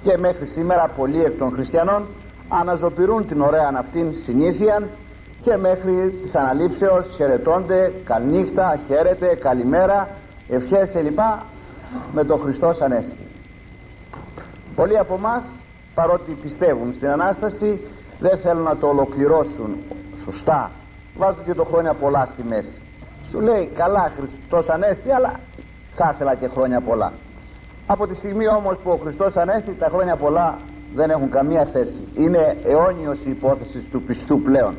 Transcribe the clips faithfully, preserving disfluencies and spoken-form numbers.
Και μέχρι σήμερα πολλοί εκ των χριστιανών αναζωπηρούν την ωραία αυτήν συνήθεια και μέχρι της αναλήψεως χαιρετώνται καληνύχτα, χαίρετε, καλημέρα, ευχές κλπ. Με το Χριστός Ανέστη. Πολλοί από εμάς, παρότι πιστεύουν στην Ανάσταση, δεν θέλουν να το ολοκληρώσουν σωστά. Βάζουν και το χρόνια πολλά στη μέση. Σου λέει καλά Χριστός Ανέστη, αλλά θα ήθελα και χρόνια πολλά. Από τη στιγμή όμως που ο Χριστός Ανέστη, τα χρόνια πολλά δεν έχουν καμία θέση. Είναι αιώνιος η υπόθεση του πιστού πλέον.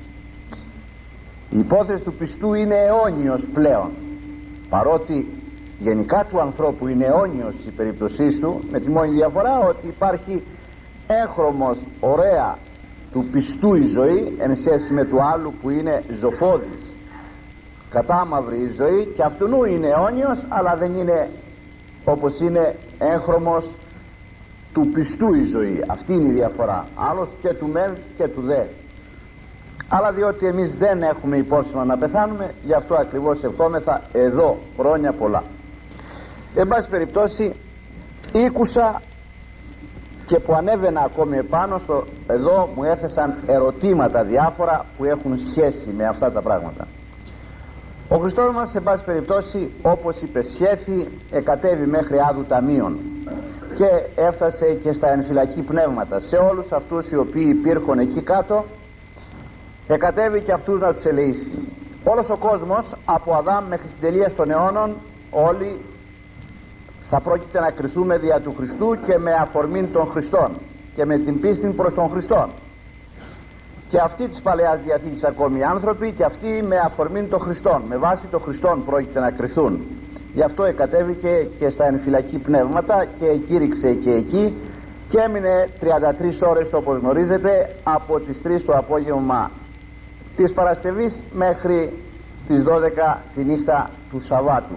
Η υπόθεση του πιστού είναι αιώνιος πλέον, παρότι γενικά του ανθρώπου είναι αιώνιος η περίπτωσή του, με τη μόνη διαφορά ότι υπάρχει έγχρωμος ωραία του πιστού η ζωή εν σχέση με του άλλου που είναι ζωφώδης, κατάμαυρη η ζωή, και αυτού είναι αιώνιος, αλλά δεν είναι όπως είναι έγχρωμος του πιστού η ζωή. Αυτή είναι η διαφορά, άλλος και του μεν και του δε. Αλλά διότι εμείς δεν έχουμε υπόψη να πεθάνουμε, γι' αυτό ακριβώς ευχόμεθα εδώ χρόνια πολλά. Εν πάση περιπτώσει, ήκουσα και που ανέβαινα ακόμη επάνω στο, εδώ μου έθεσαν ερωτήματα διάφορα που έχουν σχέση με αυτά τα πράγματα. Ο Χριστός μας, εν πάση περιπτώσει, όπως υπεσχέθη, εκατέβη μέχρι Άδου Ταμείων και έφτασε και στα εμφυλακή πνεύματα. Σε όλους αυτούς οι οποίοι υπήρχαν εκεί κάτω, εκατέβη και αυτούς να τους ελεήσει. Όλος ο κόσμος από Αδάμ μέχρι την τελεία των αιώνων, όλοι θα πρόκειται να κριθούμε δια του Χριστού και με αφορμή των Χριστών και με την πίστη προς τον Χριστόν. Και αυτοί της Παλαιάς Διαθήκης ακόμη οι άνθρωποι, και αυτοί με αφορμή των Χριστών, με βάση των Χριστών πρόκειται να κριθούν. Γι' αυτό εκατέβηκε και στα εμφυλακή πνεύματα και κήρυξε και εκεί και έμεινε τριάντα τρεις ώρες, όπως γνωρίζετε, από τις τρεις το απόγευμα της Παρασκευής μέχρι τις δώδεκα τη νύχτα του Σαββάτου.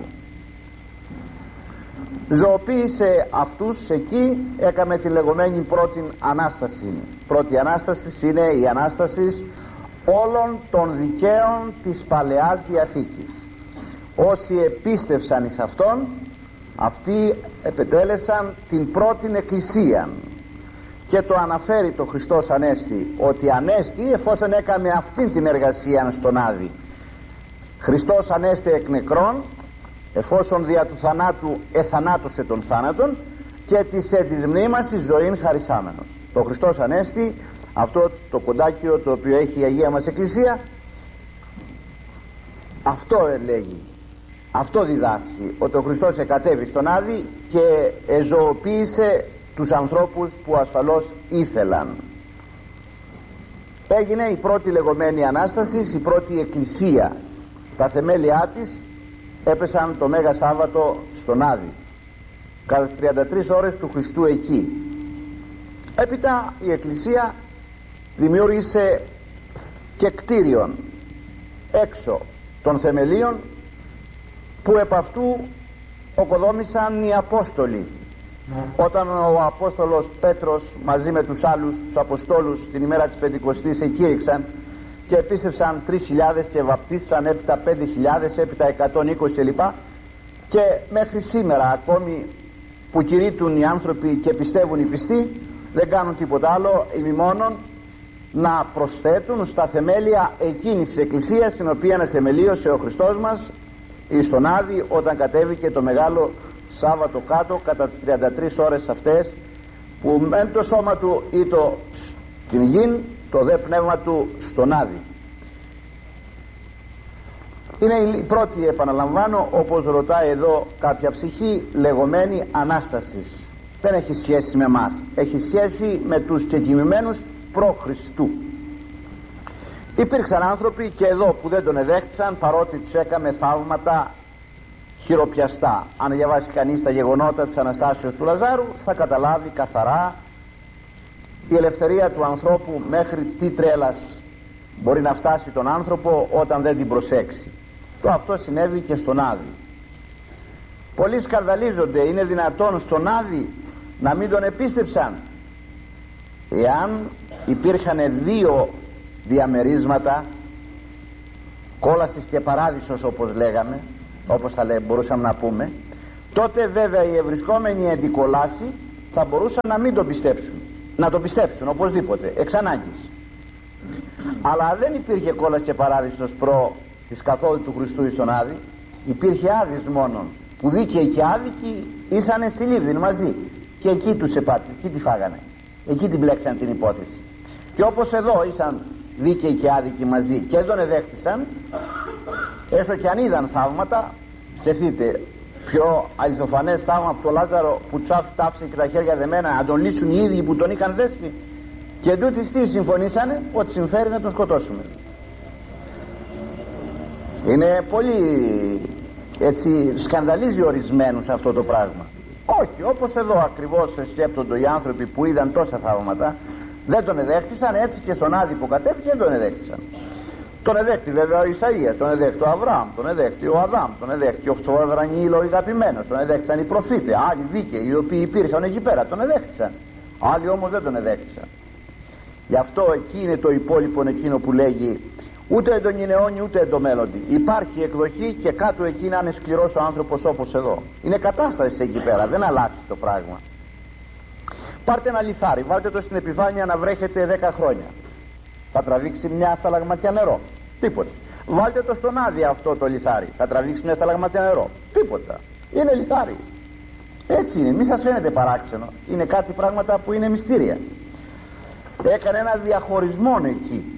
Ζωοποίησε αυτούς εκεί, έκαμε τη λεγόμενη πρώτη Ανάσταση. Πρώτη Ανάσταση είναι η Ανάσταση όλων των δικαίων της Παλαιάς Διαθήκης. Όσοι επίστευσαν εις αυτόν, αυτοί επετέλεσαν την πρώτη Εκκλησία. Και το αναφέρει το Χριστός Ανέστη, ότι Ανέστη εφόσον έκαμε αυτήν την εργασία στον Άδη. Χριστός Ανέστη εκ νεκρών, εφόσον δια του θανάτου εθανάτωσε τον θάνατον, και της ε της μνήμας εις ζωήν χαρισάμενος. Το Χριστός Ανέστη, αυτό το κοντάκιο το οποίο έχει η Αγία μας Εκκλησία, αυτό λέγει, αυτό διδάσκει, ότι ο Χριστός εκατέβη στον Άδη και εζωοποίησε τους ανθρώπους που ασφαλώς ήθελαν. Έγινε η πρώτη λεγόμενη Ανάσταση, η πρώτη Εκκλησία. Τα θεμέλια της έπεσαν το Μέγα Σάββατο στον Άδη, κατά τις τριάντα τρεις ώρες του Χριστού εκεί. Έπειτα η Εκκλησία δημιούργησε και κτίριον έξω των θεμελίων, που επ' αυτού οκοδόμησαν οι Απόστολοι. Όταν ο Απόστολος Πέτρος μαζί με τους άλλους τους Αποστόλους την ημέρα της Πεντηκοστής εκήρυξαν και επίσευσαν τρεις χιλιάδες και βαπτίσαν έπειτα πέντε χιλιάδες, έπειτα εκατόν είκοσι κλπ. Και μέχρι σήμερα ακόμη που κηρύττουν οι άνθρωποι και πιστεύουν οι πιστοί, δεν κάνουν τίποτα άλλο ημιμόνον να προσθέτουν στα θεμέλια εκείνης της Εκκλησίας, την οποία θεμελίωσε ο Χριστός μας εις τον Άδη όταν κατέβηκε το μεγάλο Σάββατο κάτω, κατά τις τριάντα τρεις ώρες αυτές, που μεν το σώμα του ήτο στην γην, το δε πνεύμα του στον Άδη. Είναι η πρώτη, επαναλαμβάνω, όπως ρωτάει εδώ κάποια ψυχή, λεγόμενη Ανάστασης. Δεν έχει σχέση με μας, έχει σχέση με τους κεκοιμημένους προ Χριστού. Υπήρξαν άνθρωποι και εδώ που δεν τον εδέχτησαν, παρότι τους έκαμε θαύματα χειροπιαστά. Αν διαβάσει κανείς τα γεγονότα της Αναστάσεως του Λαζάρου, θα καταλάβει καθαρά η ελευθερία του ανθρώπου μέχρι τι τρέλας μπορεί να φτάσει τον άνθρωπο όταν δεν την προσέξει. Το αυτό συνέβη και στον Άδη. Πολλοί σκανδαλίζονται, είναι δυνατόν στον Άδη να μην τον επίστεψαν? Εάν υπήρχαν δύο διαμερίσματα, κόλαστης και παράδεισος όπως λέγαμε, όπως θα λέ, μπορούσαμε να πούμε, τότε βέβαια οι ευρισκόμενοι εν την κολάση θα μπορούσαν να μην το πιστέψουν, να το πιστέψουν οπωσδήποτε εξ ανάγκης. Αλλά δεν υπήρχε κόλας και παράδεισος προ της καθόδου του Χριστού εις τον Άδη. Υπήρχε Άδης μόνον, που δίκαιοι και άδικοι ήσανε συλλήβδιν μαζί, και εκεί τους επάτη, εκεί τη φάγανε, εκεί την μπλέξαν την υπόθεση. Και όπως εδώ ήσαν δίκαιοι και άδικοι μαζί και δεν τον εδέχτησαν, έστω και αν είδαν θαύματα, σκεφτείτε πιο αληθοφανές θαύμα από τον Λάζαρο που τσάφ τάψε και τα χέρια δεμένα, να τον λύσουν οι ίδιοι που τον είχαν δέσει, και εντούτοις τι συμφωνήσανε? Ότι συμφέρει να τον σκοτώσουμε. Είναι πολύ έτσι, σκανδαλίζει ορισμένους αυτό το πράγμα. Όχι, όπως εδώ ακριβώς σκέπτονται οι άνθρωποι που είδαν τόσα θαύματα, δεν τον εδέχτησαν, έτσι και στον Άδη που κατέφυγε δεν τον εδέχτησαν. Τον εδέχτη βέβαια ο Ισαΐας, τον εδέχτη ο Αβραάμ, τον εδέχτη ο Αδάμ, τον εδέχτη ο Δανιήλ ο αγαπημένος, τον εδέχτησαν οι προφήτες, άλλοι δίκαιοι οι οποίοι υπήρχαν εκεί πέρα, τον εδέχτησαν. Άλλοι όμως δεν τον εδέχτησαν. Γι' αυτό εκεί είναι το υπόλοιπο εκείνο που λέγει ούτε εν τον γινεώνει ούτε εν το μέλλοντι. Υπάρχει εκδοχή και κάτω εκεί να είναι σκληρός ο άνθρωπος όπως εδώ. Είναι κατάσταση εκεί πέρα, δεν αλλάζει το πράγμα. Πάρτε ένα λιθάρι, βάλτε το στην επιφάνεια να βρέχετε δέκα χρόνια. Θα τραβήξει μια σταλαγματιά νερό? Τίποτα. Βάλτε το στον Άδη αυτό το λιθάρι, θα τραβήξει μια σταλαγματιά νερό? Τίποτα. Είναι λιθάρι. Έτσι είναι, μη σας φαίνεται παράξενο. Είναι κάτι πράγματα που είναι μυστήρια. Έκανε ένα διαχωρισμό εκεί.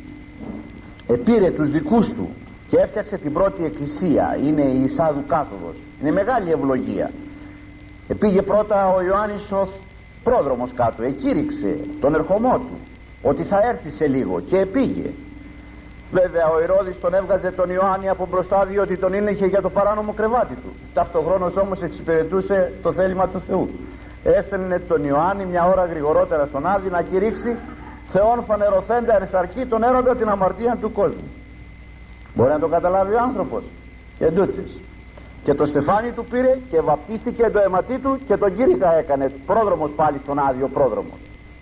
Επήρε τους δικούς του και έφτιαξε την πρώτη εκκλησία. Είναι η Εισάδου κάθοδος. Είναι μεγάλη ευλογία. Επήγε πρώτα ο Ιωάννης ο πρόδρομος κάτω, εκήρυξε τον ερχομό του ότι θα έρθει σε λίγο και επήγε. Βέβαια ο Ηρώδης τον έβγαζε τον Ιωάννη από μπροστά, διότι τον ήλεγε για το παράνομο κρεβάτι του. Ταυτοχρόνως όμως εξυπηρετούσε το θέλημα του Θεού. Έστελνε τον Ιωάννη μια ώρα γρηγορότερα στον Άδη να κηρύξει Θεόν φανερωθέντα ερσαρκή τον έρωτα την αμαρτία του κόσμου. Μπορεί να το καταλάβει ο άνθρωπος? Εντούτοις. Και το στεφάνι του πήρε και βαπτίστηκε το αιματί του και τον κήρυκα έκανε πρόδρομος πάλι στον Άδη ο πρόδρομος.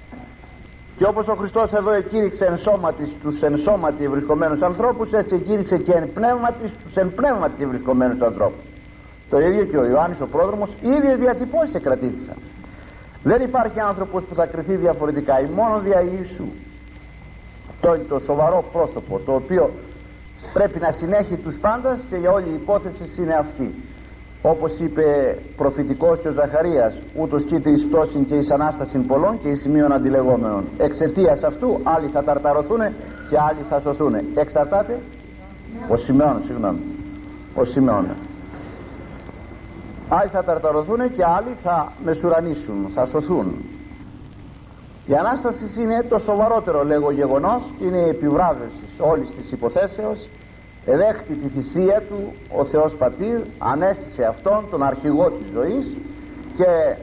Και όπως ο Χριστός εδώ εκήρυξε εν σώματι στους εν σώματι βρισκομένους ανθρώπους, έτσι εκήρυξε και εν πνεύματι στους εν πνεύματι βρισκομένους ανθρώπους. Το ίδιο και ο Ιωάννης ο πρόδρομος, οι ίδιες διατυπώσεις εκρατήθησαν. Δεν υπάρχει άνθρωπος που θα κριθεί διαφορετικά. Η μόνο δια Ιησού, το, το σοβαρό πρόσωπο, το οποίο πρέπει να συνέχει τους πάντας, και για όλη η υπόθεση είναι αυτή. Όπως είπε προφητικός και ο Ζαχαρίας, ούτως κοίται εις πτώσιν και εις ανάστασιν πολλών και εις σημείων αντιλεγόμενων. Εξαιτίας αυτού άλλοι θα ταρταρωθούν και άλλοι θα σωθούν. Εξαρτάται ο Σιμεών, συγγνώμη, ο Σιμεών. Άλλοι θα ταρταρωθούν και άλλοι θα μεσουρανίσουν, θα σωθούν. Η Ανάσταση είναι το σοβαρότερο λέγω γεγονός και είναι η επιβράβευση όλης της υποθέσεως. Εδέχτη τη θυσία του ο Θεός Πατήρ, ανέστησε αυτόν τον αρχηγό της ζωής και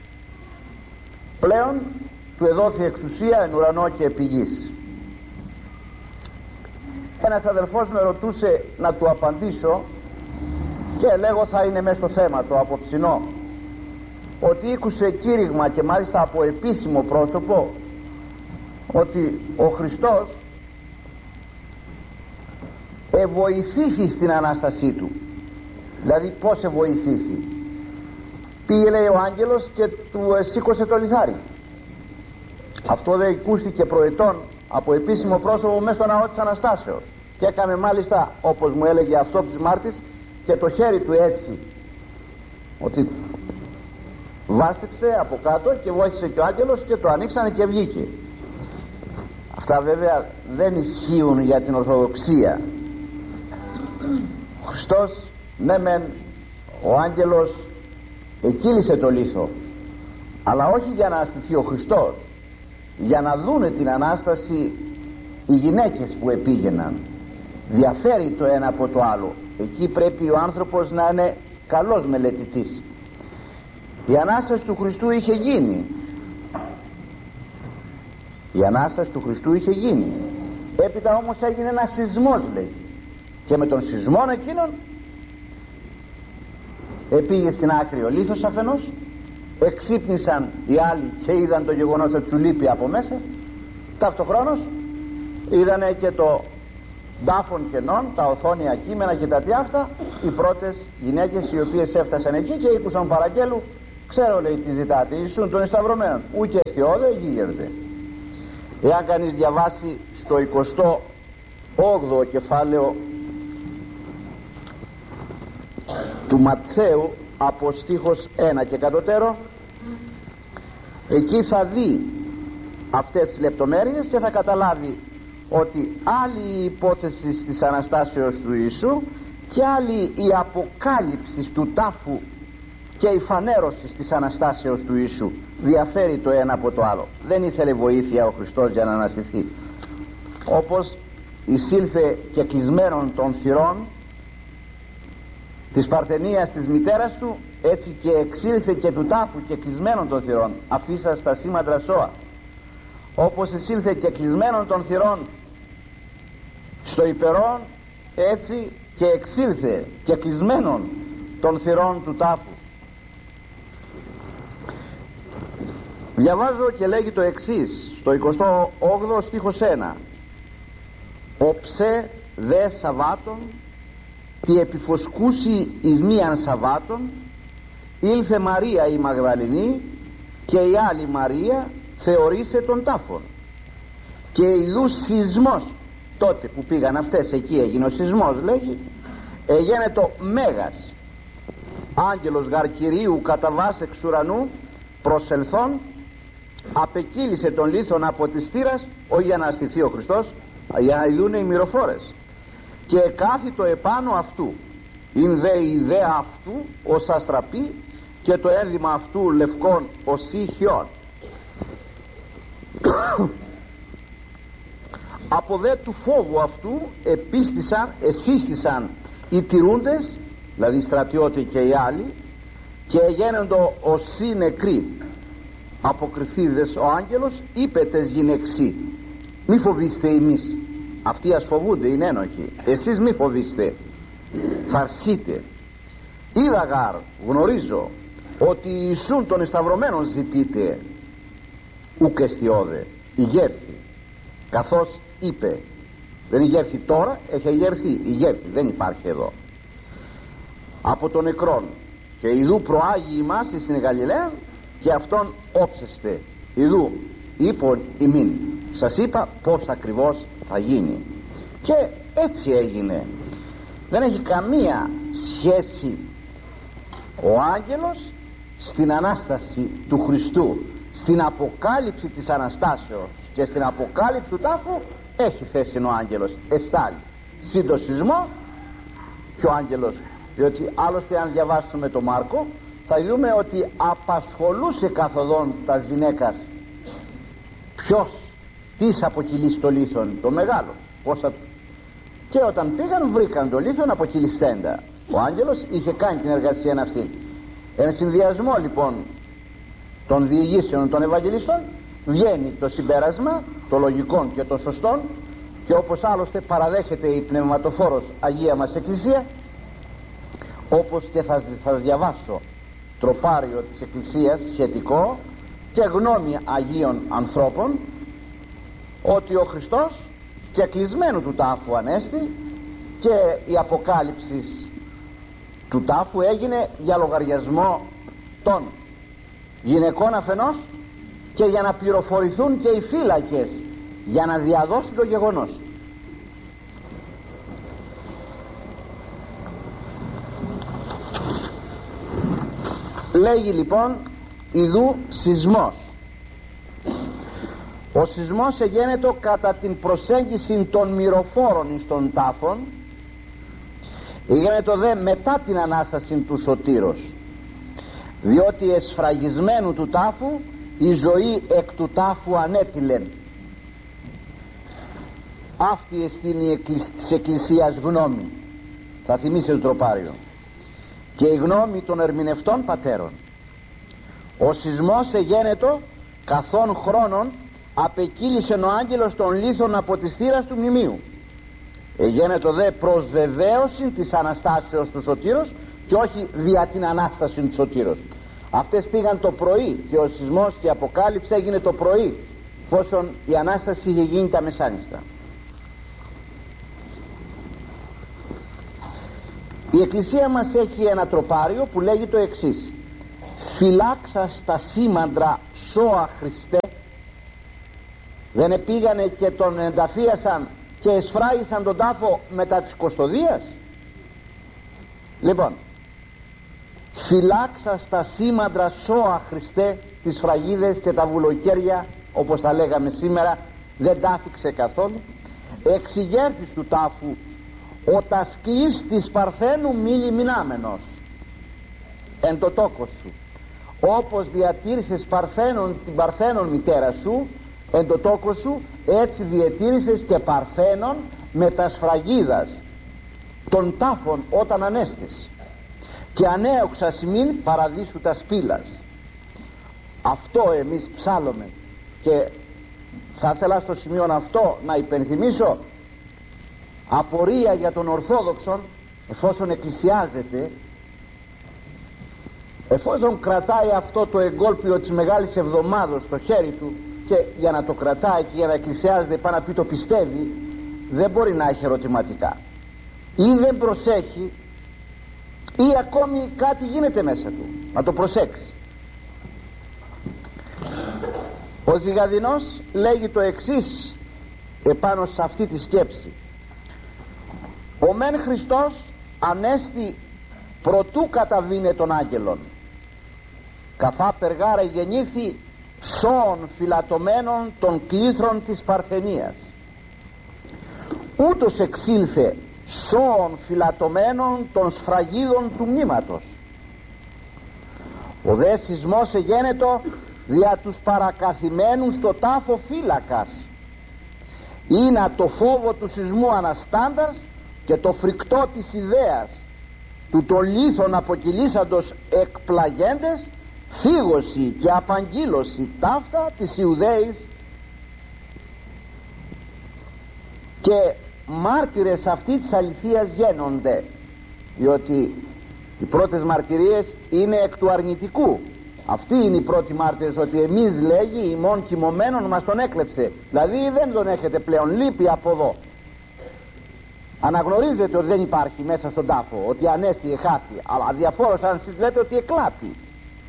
πλέον του εδόθη εξουσία εν ουρανό και επί γης. Ένας αδελφός με ρωτούσε να του απαντήσω και λέγω θα είναι μέσα στο θέμα το απόψινό, ότι ήκουσε κήρυγμα και μάλιστα από επίσημο πρόσωπο ότι ο Χριστός εβοηθήθη στην Ανάστασή του. Δηλαδή πως εβοηθήθη? Πήγε λέει ο άγγελος και του σήκωσε το λιθάρι. Αυτό δεν ακούστηκε προετών από επίσημο πρόσωπο μέσα στο ναό της Αναστάσεως, και έκαμε μάλιστα όπως μου έλεγε αυτό της Μάρτης και το χέρι του έτσι, ότι βάστηξε από κάτω και βοήθησε και ο άγγελος και το ανοίξανε και βγήκε. Αυτά βέβαια δεν ισχύουν για την Ορθοδοξία. Ο Χριστός, ναι μεν ο άγγελος εκύλισε το λίθο, αλλά όχι για να αστηθεί ο Χριστός, για να δούνε την Ανάσταση οι γυναίκες που επήγαιναν. Διαφέρει το ένα από το άλλο. Εκεί πρέπει ο άνθρωπος να είναι καλός μελετητής. Η Ανάσταση του Χριστού είχε γίνει. Η Ανάσταση του Χριστού είχε γίνει. Έπειτα όμως έγινε ένας σεισμός λέει. Και με τον σεισμό εκείνον επήγε στην άκρη ο λίθος αφενός, εξύπνησαν οι άλλοι και είδαν το γεγονός ότι σου λείπει από μέσα. Ταυτοχρόνως είδανε και το τάφων κενών, τα οθόνια κείμενα και τα τριάφτα, οι πρώτες γυναίκες οι οποίες έφτασαν εκεί και ήκουσαν παραγγέλου Ξέρω, λέει, τι ζητάτε, Ιησούν των εσταυρωμένων. Ούκε αισιόδε γίγερτε. Εάν κανείς διαβάσει στο εικοστό όγδοο κεφάλαιο του Ματθαίου από στίχος ένα και κατωτέρω, εκεί θα δει αυτές τις λεπτομέρειες και θα καταλάβει ότι άλλη η υπόθεση της Αναστάσεως του Ιησού και άλλη η αποκάλυψη του τάφου και η φανέρωση της Αναστάσεως του Ιησού. Διαφέρει το ένα από το άλλο. Δεν ήθελε βοήθεια ο Χριστός για να αναστηθεί. Όπως εισήλθε και κλεισμένων των θυρών της παρθενίας της μητέρας του, έτσι και εξήλθε και του τάφου και κλεισμένων των θυρών, αφήσα στα σήμαντρα σώα. Όπως εισήλθε και κλεισμένων των θυρών στο υπερόν, έτσι και εξήλθε και κλεισμένων των θυρών του τάφου. Διαβάζω και λέγει το εξής στο εικοστό όγδοο στίχος ένα: «Οψέ δε Σαββάτων, τι επιφωσκούσι εις μίαν Σαββάτων, ήλθε Μαρία η Μαγδαληνή και η άλλη Μαρία θεωρήσε τον τάφον, και ειδού σεισμός». Τότε που πήγαν αυτές, εκεί έγινε ο σεισμός, λέγει, έγινε το μέγας. Άγγελος γαρ Κυρίου κατά βάση εξ ουρανού προσελθών, απεκύλησε τον λίθον από της θύρας, όχι για να αστηθεί ο Χριστός, για να ειδούν οι μυροφόρες, και κάθιτο επάνω αυτού. ειν δε η ιδέα αυτού ως αστραπή, και το ένδυμα αυτού λευκόν ως ηχιόν. Από δε του φόβου αυτού επίστησαν, εσύστησαν οι τηρούντες, δηλαδή οι στρατιώτες και οι άλλοι, και γένοντο όσοι νεκροί. Αποκριθείδες ο άγγελος, είπε τες γυναιξί, μη φοβήστε εμείς. Αυτοί ας φοβούνται, είναι ένοχοι. Εσείς μη φοβήστε, φαρσείτε. Είδα γάρ, γνωρίζω ότι Ιησούν των εσταυρωμένων ζητείτε, ουκ εστιώδε, ηγέρθη. Καθώς είπε, δεν ηγέρθη τώρα, έχει ηγέρθει, ηγέρθη, δεν υπάρχει εδώ. Από τον νεκρόν, και ειδού προάγει ημάς στην Γαλιλαία, και αυτόν όψεστε. Ειδού είπον ημίν, σας είπα πως ακριβώς θα γίνει. Και έτσι έγινε. Δεν έχει καμία σχέση ο άγγελος στην Ανάσταση του Χριστού. Στην αποκάλυψη της Αναστάσεως και στην αποκάλυψη του τάφου έχει θέση ο άγγελος, εστάλει. Συντοσισμό και ο άγγελος, διότι άλλωστε αν διαβάσουμε το Μάρκο θα δούμε ότι απασχολούσε καθοδόν τα γυναίκας ποιος, της αποκυλής το λίθον, το μεγάλο, πόσα... και όταν πήγαν βρήκαν το λίθον αποκυλιστέντα. Ο άγγελος είχε κάνει την εργασία αυτή. Εν συνδυασμό λοιπόν των διηγήσεων των Ευαγγελιστών βγαίνει το συμπέρασμα, το λογικό και το σωστό, και όπως άλλωστε παραδέχεται η πνευματοφόρος Αγία μας Εκκλησία, όπως και θα, θα διαβάσω τροπάριο της Εκκλησίας σχετικό και γνώμη Αγίων ανθρώπων, ότι ο Χριστός και κλεισμένου του τάφου ανέστη, και η αποκάλυψη του τάφου έγινε για λογαριασμό των γυναικών αφενός, και για να πληροφορηθούν και οι φύλακες για να διαδώσουν το γεγονός. Λέγει λοιπόν ιδού σεισμός. Ο σεισμός εγένετο κατά την προσέγγιση των μυροφόρων εις των τάφων, εγένετο δε μετά την Ανάσταση του Σωτήρος, διότι εσφραγισμένου του τάφου η ζωή εκ του τάφου ανέτειλεν. Αυτή εστίν η εκκλησ... της Εκκλησίας γνώμη. Θα θυμίσετε το τροπάριο. Και η γνώμη των ερμηνευτών πατέρων. Ο σεισμός εγένετο καθόν χρόνων απεκύλησε ο άγγελος των λίθων από της θύρας του μνημείου. Εγένετο δε προς βεβαίωση της Αναστάσεως του Σωτήρος, και όχι δια την Ανάσταση του Σωτήρος. Αυτές πήγαν το πρωί και ο σεισμός και η αποκάλυψη έγινε το πρωί, πόσον η Ανάσταση είχε γίνει τα μεσάνυχτα. Η Εκκλησία μας έχει ένα τροπάριο που λέγει το εξής: φυλάξας τα σήμαντρα σώα Χριστέ. Δεν επήγανε και τον ενταφίασαν και εσφράγισαν τον τάφο μετά της Κωστοδίας? Λοιπόν, φυλάξας τα σήμαντρα σώα Χριστέ, τις φραγίδες και τα βουλοκαίρια, όπως τα λέγαμε σήμερα, δεν τα άφηξε καθόλου. Εξηγέρθης του τάφου ο τασκλής της Παρθένου μη λιμνάμενος εν το τόκο σου, όπως διατήρησες Παρθένων, την Παρθένων μητέρα σου εν το τόκο σου, έτσι διατήρησες και Παρθένων με τα σφραγίδας των τάφων όταν ανέστες, και ανέωξα σημείν παραδείσου τα σπήλας. Αυτό εμείς ψάλλουμε, και θα ήθελα στο σημείο αυτό να υπενθυμίσω απορία για τον Ορθόδοξον, εφόσον εκκλησιάζεται, εφόσον κρατάει αυτό το εγκόλπιο της Μεγάλης Εβδομάδος στο χέρι του, και για να το κρατάει και για να εκκλησιάζεται πάνω να πει το πιστεύει, δεν μπορεί να έχει ερωτηματικά, ή δεν προσέχει, ή ακόμη κάτι γίνεται μέσα του, να το προσέξει. Ο Ζυγαδινός λέγει το εξής επάνω σε αυτή τη σκέψη: ο μεν Χριστός ανέστη προτού καταβήνε των άγγελων, καθά περγάρα γεννήθη σώων φυλατωμένων των κλήθρων της Παρθενίας. Ούτως εξήλθε σώων φυλατωμένων των σφραγίδων του μνήματος. Ο δε σεισμός εγένετο δια τους παρακαθημένους στο τάφο φύλακας, ή να το φόβο του σεισμού αναστάντας και το φρικτό της ιδέας του το λίθον αποκυλήσαντος εκπλαγέντες, φύγωση και απαγγείλωση ταύτα της Ιουδαίης, και μάρτυρες αυτή της αληθείας γένονται, διότι οι πρώτες μαρτυρίες είναι εκ του αρνητικού. Αυτοί είναι οι πρώτοι μάρτυρες, ότι εμείς, λέγει, ημών κοιμωμένων μας τον έκλεψε, δηλαδή δεν τον έχετε πλέον, λείπει από εδώ. Αναγνωρίζετε ότι δεν υπάρχει μέσα στον τάφο, ότι ανέστη εχάθη, αλλά διαφόρως αν εσείς λέτε ότι εκλάπει.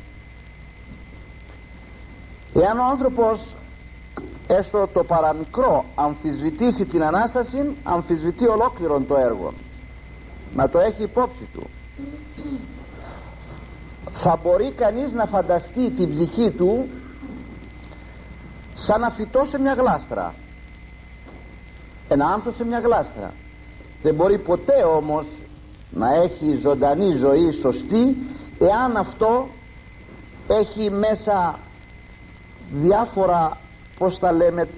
Εάν ο άνθρωπος έστω το παραμικρό αμφισβητήσει την Ανάσταση, αμφισβητεί ολόκληρον το έργο. Να το έχει υπόψη του. Θα μπορεί κανείς να φανταστεί την ψυχή του σαν να φυτώ σε μια γλάστρα, ένα άνθος σε μια γλάστρα. Δεν μπορεί ποτέ όμως να έχει ζωντανή ζωή σωστή εάν αυτό έχει μέσα διάφορα, πώς τα λέμε,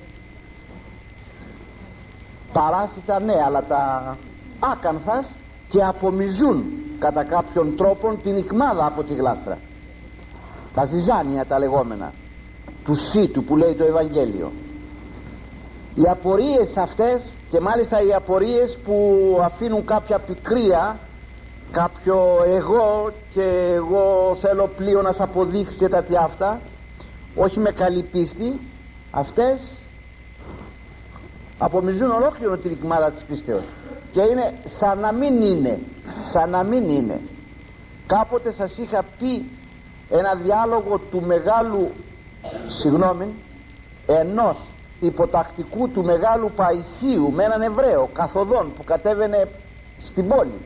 παράσιτα, ναι, αλλά τα άκανθας, και απομυζούν κατά κάποιον τρόπον την ικμάδα από τη γλάστρα, τα ζυζάνια τα λεγόμενα του σύτου που λέει το Ευαγγέλιο. Οι απορίες αυτές, και μάλιστα οι απορίες που αφήνουν κάποια πικρία, κάποιο εγώ και εγώ θέλω πλοίο να σ' αποδείξει και τα τι αυτά, όχι με καλή πίστη, αυτές απομυζούν ολόκληρο την ικμάδα της πίστεως, και είναι σαν να μην είναι, σαν να μην είναι. Κάποτε σας είχα πει ένα διάλογο του μεγάλου, συγγνώμη, ενός υποτακτικού του μεγάλου Παϊσίου με έναν Εβραίο καθοδόν που κατέβαινε στην πόλη.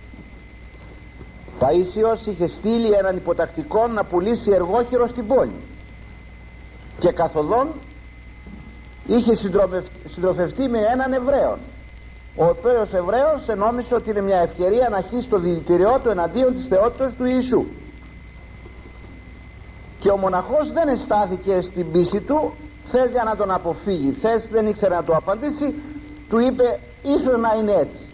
Παΐσιος είχε στείλει έναν υποτακτικό να πουλήσει εργόχειρο στην πόλη, και καθοδόν είχε συντροφευτεί με έναν Εβραίο, ο οποίος Εβραίος ενόμισε ότι είναι μια ευκαιρία να χύσει το δηλητηριό του εναντίον της θεότητας του Ιησού, και ο μοναχός δεν εστάθηκε στην πίστη του. Θες για να τον αποφύγει, θες, δεν ήξερε να του απαντήσει, του είπε ίσως να είναι έτσι,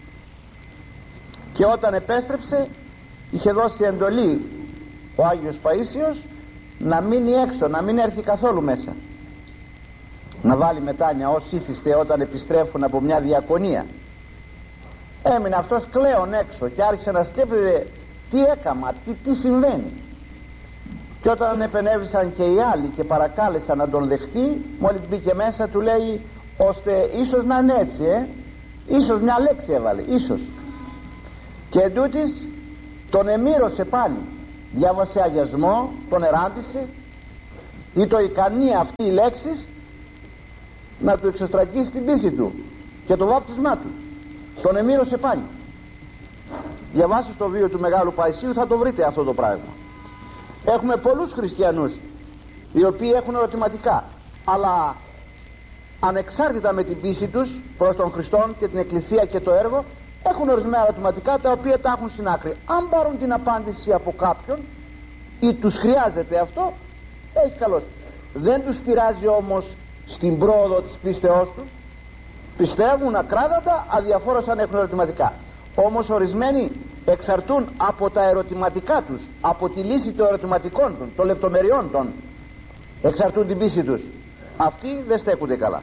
και όταν επέστρεψε είχε δώσει εντολή ο Άγιος Παΐσιος να μείνει έξω, να μην έρθει καθόλου μέσα, να βάλει μετάνια όσοι ήθιστε όταν επιστρέφουν από μια διακονία. Έμεινε αυτός κλαίον έξω και άρχισε να σκέφτεται τι έκαμα, τι, τι συμβαίνει. Και όταν επενέβησαν και οι άλλοι και παρακάλεσαν να τον δεχτεί, μόλις μπήκε μέσα του λέει, ώστε ίσως να είναι έτσι, ε? ίσως μια λέξη έβαλε, ίσως, και εντούτοις τον εμύρωσε πάλι διάβασε αγιασμό, τον εράντησε, ή το ικανή αυτή η λέξη να του εξωστρακίσει την πίστη του και το βάπτισμά του. Τον εμήρωσε πάλι. Διαβάστε το βίο του Μεγάλου Παϊσίου, θα το βρείτε αυτό το πράγμα. Έχουμε πολλούς χριστιανούς οι οποίοι έχουν ερωτηματικά, αλλά ανεξάρτητα με την πίστη τους προς τον Χριστόν και την Εκκλησία και το έργο, έχουν ορισμένα ερωτηματικά τα οποία τα έχουν στην άκρη. Αν πάρουν την απάντηση από κάποιον ή τους χρειάζεται αυτό, έχει καλώς. Δεν τους πειράζει όμως στην πρόοδο της πίστεώς τους. Πιστεύουν ακράδαντα, αδιαφόρως αν έχουν ερωτηματικά. Όμως ορισμένοι εξαρτούν από τα ερωτηματικά τους, από τη λύση των ερωτηματικών των, των λεπτομεριών των, εξαρτούν την πίστη τους. Αυτοί δεν στέκονται καλά.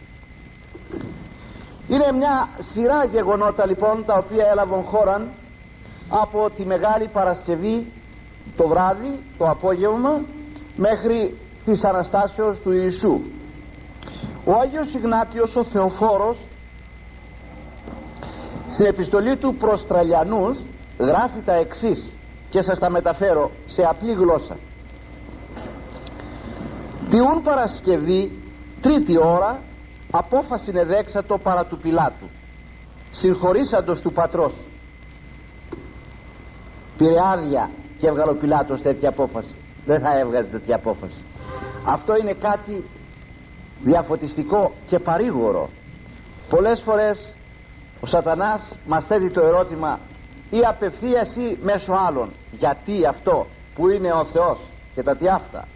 Είναι μια σειρά γεγονότα λοιπόν τα οποία έλαβαν χώραν από τη Μεγάλη Παρασκευή το βράδυ, το απόγευμα, μέχρι της Αναστάσεως του Ιησού. Ο Άγιος Ιγνάτιος ο Θεοφόρος στην επιστολή του προς Τραλιανούς γράφει τα εξής και σας τα μεταφέρω σε απλή γλώσσα. Τιούν Παρασκευή τρίτη ώρα απόφαση εδέξατο παρά του Πιλάτου συγχωρήσαντος του πατρός. Πήρε άδεια και έβγαλε ο Πιλάτος τέτοια απόφαση? Δεν θα έβγαζε τέτοια απόφαση. Αυτό είναι κάτι διαφωτιστικό και παρήγορο. Πολλές φορές ο σατανάς μας θέτει το ερώτημα, ή απευθείας ή μέσω άλλων, γιατί αυτό που είναι ο Θεός και τα τι αυτά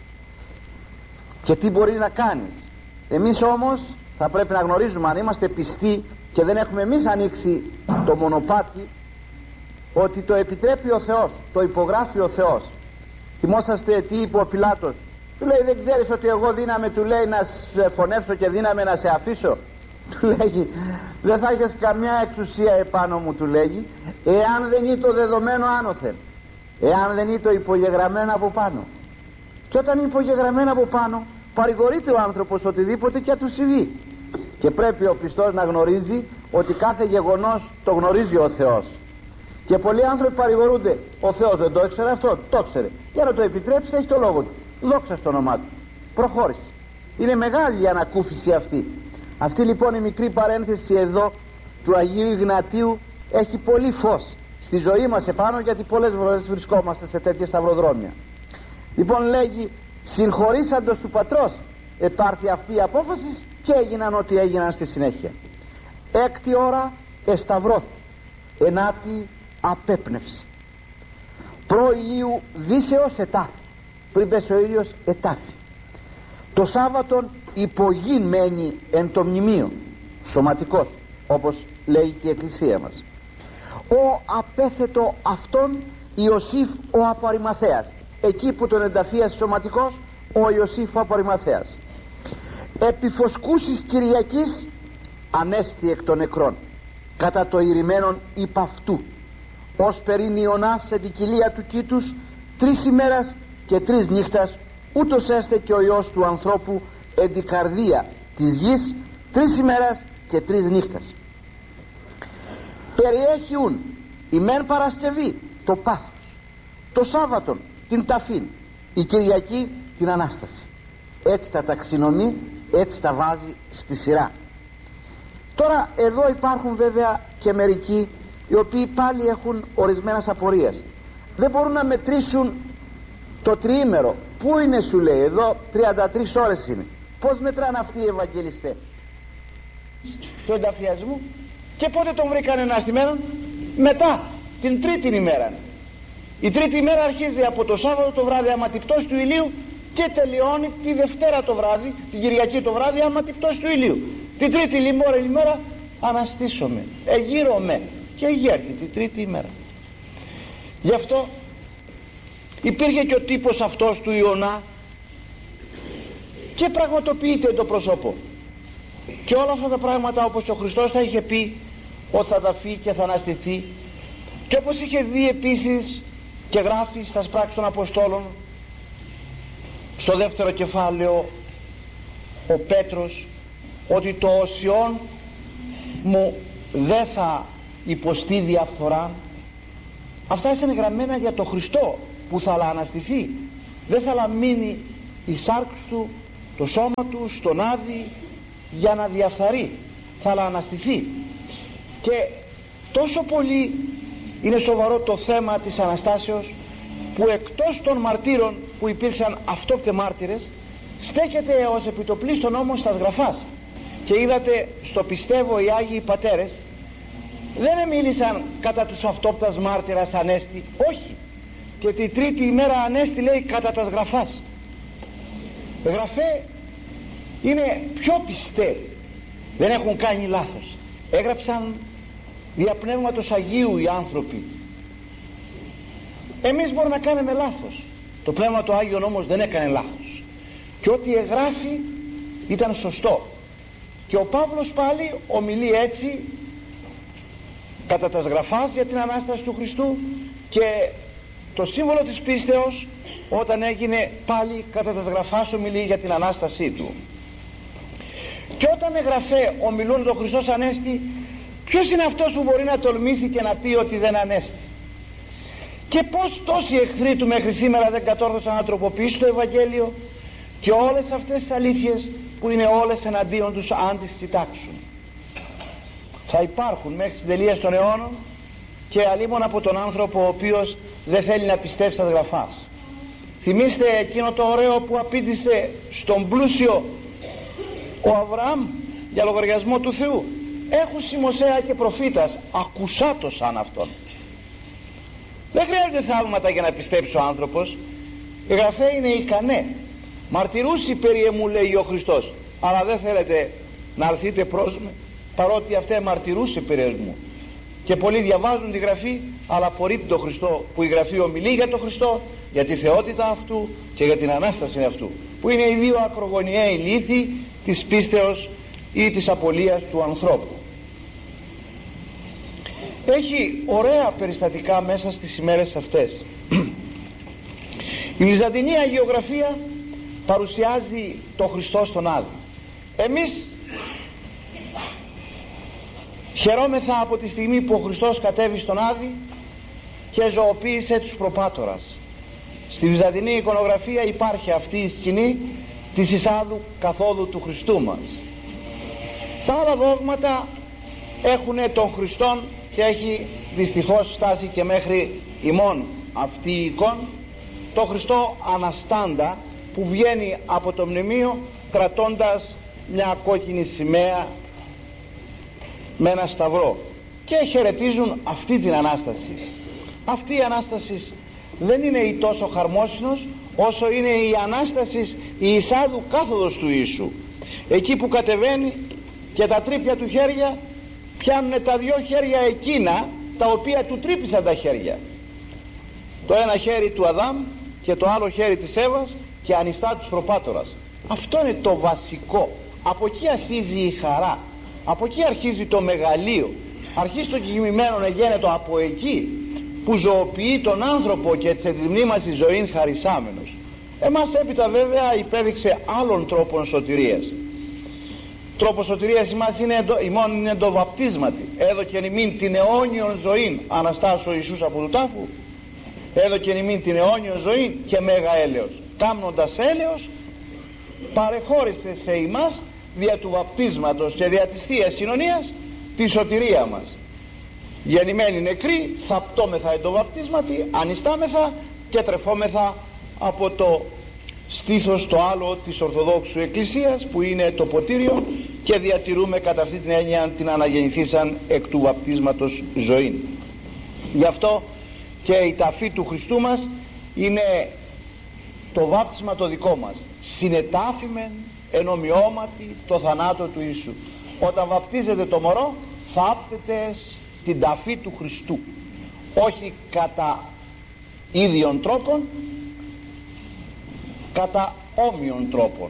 και τι μπορεί να κάνεις. Εμείς όμως θα πρέπει να γνωρίζουμε, αν είμαστε πιστοί και δεν έχουμε εμείς ανοίξει το μονοπάτι, ότι το επιτρέπει ο Θεός, το υπογράφει ο Θεός. Θυμόσαστε τι είπε ο Πιλάτος? Του λέει, δεν ξέρεις ότι εγώ δύναμαι, του λέει, να σε φωνεύσω και δύναμαι να σε αφήσω? Του λέγει, δεν θα έχεις καμιά εξουσία επάνω μου, του λέγει, εάν δεν είναι το δεδομένο άνωθεν, εάν δεν είναι το υπογεγραμμένο από πάνω. Και όταν είναι υπογεγραμμένο από πάνω, παρηγορείται ο άνθρωπος οτιδήποτε και του συμβεί. Και πρέπει ο πιστός να γνωρίζει ότι κάθε γεγονός το γνωρίζει ο Θεός. Και πολλοί άνθρωποι παρηγορούνται, ο Θεός δεν το έξερε αυτό? Το έξερε. Για να το επιτρέψει, έχει το λόγο του. Δόξα στο όνομά του. Προχώρησε. Είναι μεγάλη η ανακούφιση αυτή. Αυτή λοιπόν η μικρή παρένθεση εδώ του Αγίου Ιγνατίου έχει πολύ φως στη ζωή μας επάνω, γιατί πολλές φορές βρισκόμαστε σε τέτοια σταυροδρόμια. Λοιπόν λέγει, συγχωρήσαντος του πατρός επάρθη αυτή η απόφαση και έγιναν ό,τι έγιναν στη συνέχεια. Έκτη ώρα εσταυρώθη, ενάτη απέπνευση. Προ ηλίου δύσεως ετάφη, πριν πέσει ο ήλιος ετάφη. Το Σάββατον υπογήν μένει εν το μνημείο, σωματικός, όπως λέει και η Εκκλησία μας. Ο απέθετο αυτόν Ιωσήφ ο Απαριμαθέας, εκεί που τον ενταφίασε σωματικός ο Ιωσήφ ο Απαριμαθέας. Επιφοσκούσης Κυριακής ανέστη εκ των νεκρών, κατά το ηρημένον υπ' αυτού, ως περίν Ιωνάς σε την κοιλία του κήτους τρεις ημέρας και τρεις νύχτας, ούτως έστε και ο Υιός του ανθρώπου εν την καρδία της γης τρεις ημέρας και τρεις νύχτας. Περιέχειουν η μεν Παρασκευή το πάθος, το Σάββατον την ταφήν, η Κυριακή την Ανάσταση. Έτσι τα ταξινομεί, έτσι τα βάζει στη σειρά. Τώρα εδώ υπάρχουν βέβαια και μερικοί οι οποίοι πάλι έχουν ορισμένες απορίες. Δεν μπορούν να μετρήσουν το τριήμερο. Πού είναι, σου λέει, εδώ τριάντα τρεις ώρες είναι. Πώς μετράνε αυτοί οι Ευαγγελιστές του ενταφιασμού? Και πότε τον βρήκανε αναστημένον? Μετά την τρίτη ημέρα. Η τρίτη ημέρα αρχίζει από το Σάββατο το βράδυ άμα την πτώση του ηλίου και τελειώνει τη Δευτέρα το βράδυ, την Κυριακή το βράδυ άμα την πτώση του ηλίου. Την τρίτη λιμόρα ημέρα αναστήσομαι, εγείρομαι και γέρθη την τρίτη ημέρα. Γι' αυτό υπήρχε και ο τύπος αυτός του Ιωνά και πραγματοποιείται το πρόσωπο. Και όλα αυτά τα πράγματα, όπως ο Χριστός θα είχε πει ότι θα ταφεί και θα αναστηθεί, και όπως είχε δει επίσης και γράφει στα πράξεις των Αποστόλων στο δεύτερο κεφάλαιο ο Πέτρος, ότι το οσιόν μου δεν θα υποστεί διαφθορά. Αυτά ήταν γραμμένα για τον Χριστό, που θα αναστηθεί, δεν θα μείνει η σάρξ του, το σώμα του στον άδει για να διαφθαρεί, θα αναστηθεί. Και τόσο πολύ είναι σοβαρό το θέμα της Αναστάσεως, που εκτός των μαρτύρων που υπήρξαν αυτόπτε μάρτυρες, στέκεται ως επιτοπλίστων όμως στα γραφάς. Και είδατε, στο πιστεύω οι Άγιοι Πατέρες δεν μίλησαν κατά τους αυτόπτας μάρτυρας ανέστη, όχι, και τη τρίτη ημέρα ανέστη λέει κατά τα γραφάς. Γραφέ είναι πιο πιστέ, δεν έχουν κάνει λάθος, έγραψαν δια Πνεύματος Αγίου οι άνθρωποι. Εμείς μπορούμε να κάνουμε λάθος, το Πνεύμα το Άγιον όμως δεν έκανε λάθος, και ό,τι εγγράφει ήταν σωστό. Και ο Παύλος πάλι ομιλεί έτσι κατά τας γραφάς για την Ανάσταση του Χριστού, και το σύμβολο της πίστεως όταν έγινε πάλι κατά τας γραφάς ομιλεί για την Ανάστασή του. Και όταν εγγραφέ ομιλούν το Χριστός Ανέστη, ποιος είναι αυτός που μπορεί να τολμήσει και να πει ότι δεν ανέστη? Και πως τόσοι εχθροί του μέχρι σήμερα δεν κατόρθωσαν να τροποποιήσουν το Ευαγγέλιο, και όλες αυτές τις αλήθειες που είναι όλες εναντίον τους αν τις κοιτάξουν. Θα υπάρχουν μέχρι την τελεία των αιώνων, και αλίμον από τον άνθρωπο ο οποίος δεν θέλει να πιστέψει στα γραφάς. Θυμήστε εκείνο το ωραίο που απήντησε στον πλούσιο ο Αβραάμ για λογαριασμό του Θεού: έχουν Μωσέα και προφήτας, ακουσάτο σαν αυτόν. Δεν χρειάζεται θαύματα για να πιστέψει ο άνθρωπος. Οι γραφέ είναι ικανέ. Μαρτυρούσι περί εμού, λέει ο Χριστός, αλλά δεν θέλετε να αρθείτε προς με, παρότι αυτέ μαρτυρούσε περί εμού. Και πολλοί διαβάζουν τη Γραφή, αλλά απορρίπτουν τον Χριστό, που η Γραφή ομιλεί για τον Χριστό, για τη θεότητα αυτού και για την Ανάσταση αυτού, που είναι οι δύο ακρογωνιαίοι λύθοι της πίστεως ή της απολίας του ανθρώπου. Έχει ωραία περιστατικά μέσα στις ημέρες αυτές. Η Βυζαντινή αγιογραφία παρουσιάζει τον Χριστό στον Άδη. Εμείς χαιρόμεθα από τη στιγμή που ο Χριστός κατέβη στον Άδη και ζωοποίησε τους προπάτορας. Στη Βυζαντινή εικονογραφία υπάρχει αυτή η σκηνή της εισάδου καθόδου του Χριστού μας. Τα άλλα δόγματα έχουν τον Χριστόν, και έχει δυστυχώς φτάσει και μέχρι ημών αυτή η εικόνα, το Χριστό αναστάντα που βγαίνει από το μνημείο κρατώντας μια κόκκινη σημαία με ένα σταυρό, και χαιρετίζουν αυτή την Ανάσταση. Αυτή η Ανάσταση δεν είναι η τόσο χαρμόσυνος όσο είναι η Ανάσταση, η εισάδου κάθοδος του Ιησού, εκεί που κατεβαίνει και τα τρύπια του χέρια πιάνουν τα δυο χέρια εκείνα τα οποία του τρύπησαν τα χέρια, το ένα χέρι του Αδάμ και το άλλο χέρι της Εύας, και ανιστά τους προπάτορας. Αυτό είναι το βασικό. Από εκεί αρχίζει η χαρά, από εκεί αρχίζει το μεγαλείο, αρχίζει το κειμημένο εγένετο από εκεί που ζωοποιεί τον άνθρωπο και της μνήμας της ζωής χαρισάμενος. Εμάς έπειτα βέβαια υπέδειξε άλλων τρόπων σωτηρίας. Τρόπος σωτηρίας ημάς είναι, ημών είναι το βαπτίσματι. Έδωκεν ημίν την αιώνιον ζωήν, αναστάσω ο Ιησούς από του τάφου, έδωκεν ημίν την αιώνιον ζωήν και μέγα έλεος. Κάμνοντας έλεος παρεχώρησε σε ημάς δια του βαπτίσματος και δια της Θείας Συνωνίας τη σωτηρία μας. Γεννημένοι νεκροί θαπτώμεθα εν το βαπτίσματι, ανιστάμεθα και τρεφόμεθα από το στήθος το άλλο της Ορθοδόξου Εκκλησίας που είναι το ποτήριο, και διατηρούμε κατά αυτή την έννοια την αναγεννηθήσαν εκ του βαπτίσματος ζωή. Γι' αυτό και η ταφή του Χριστού μας είναι το βάπτισμα το δικό μας. Συνετάφημεν εν ομοιώματι το θανάτο του Ιησού. Όταν βαπτίζεται το μωρό θάπτεται στην ταφή του Χριστού, όχι κατά ίδιων τρόπων, κατά όμοιων τρόπων.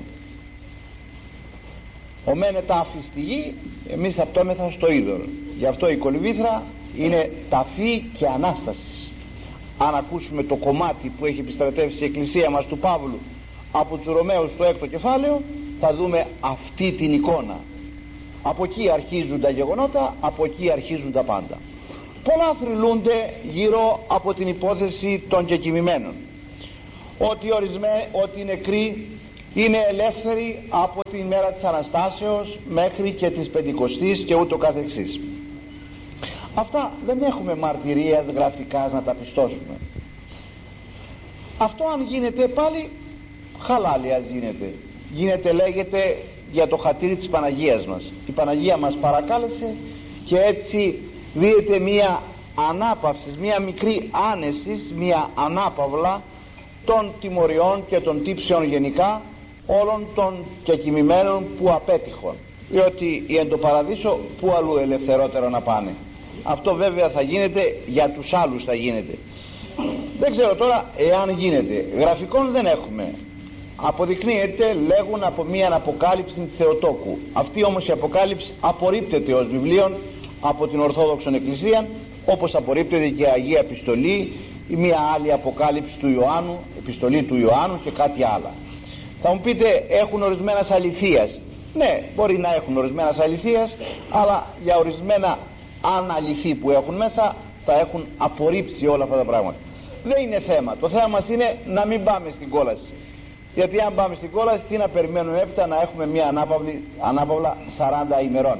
Ο μένε τάφη στη γη, εμείς θαπτώμεθα στο είδωλο. Γι' αυτό η κολυμβήθρα είναι ταφή και Ανάσταση. Αν ακούσουμε το κομμάτι που έχει επιστρατεύσει η Εκκλησία μας του Παύλου από τους Ρωμαίους στο έκτο κεφάλαιο, θα δούμε αυτή την εικόνα. Από εκεί αρχίζουν τα γεγονότα, από εκεί αρχίζουν τα πάντα. Πολλά θρυλούνται γύρω από την υπόθεση των κεκοιμημένων. ότι, ορισμέ, ότι οι νεκροί είναι ελεύθεροι από την μέρα της Αναστάσεως μέχρι και της Πεντηκοστής και ούτω καθεξής. Αυτά δεν έχουμε μαρτυρίες γραφικά να τα πιστώσουμε. Αυτό αν γίνεται πάλι χαλάλι, ας γίνεται. Γίνεται, λέγεται, για το χατήρι της Παναγίας μας. Η Παναγία μας παρακάλεσε και έτσι δίδεται μία ανάπαυση, μία μικρή άνεση, μία ανάπαυλα των τιμωριών και των τύψεων γενικά όλων των κεκοιμημένων που απέτυχον, διότι οι εν το παραδείσο που αλλού ελευθερότερο να πάνε. Αυτό βέβαια θα γίνεται για τους άλλους, θα γίνεται. Δεν ξέρω τώρα εάν γίνεται. Γραφικών δεν έχουμε. Αποδεικνύεται, λέγουν, από μία αποκάλυψη της Θεοτόκου. Αυτή όμως η αποκάλυψη απορρίπτεται ως βιβλίο από την Ορθόδοξον Εκκλησία, όπως απορρίπτεται και η Αγία Επιστολή ή μία άλλη αποκάλυψη του Ιωάννου, επιστολή του Ιωάννου και κάτι άλλα. Θα μου πείτε, έχουν ορισμένας αληθείας. Ναι, μπορεί να έχουν ορισμένας αληθείας, αλλά για ορισμένα αναλυθή που έχουν μέσα θα έχουν απορρίψει όλα αυτά τα πράγματα. Δεν είναι θέμα. Το θέμα μας είναι να μην πάμε στην κόλαση. Γιατί αν πάμε στην κόλαση, τι να περιμένουμε έπειτα, να έχουμε μια ανάπαυλη, ανάπαυλα σαράντα ημερών.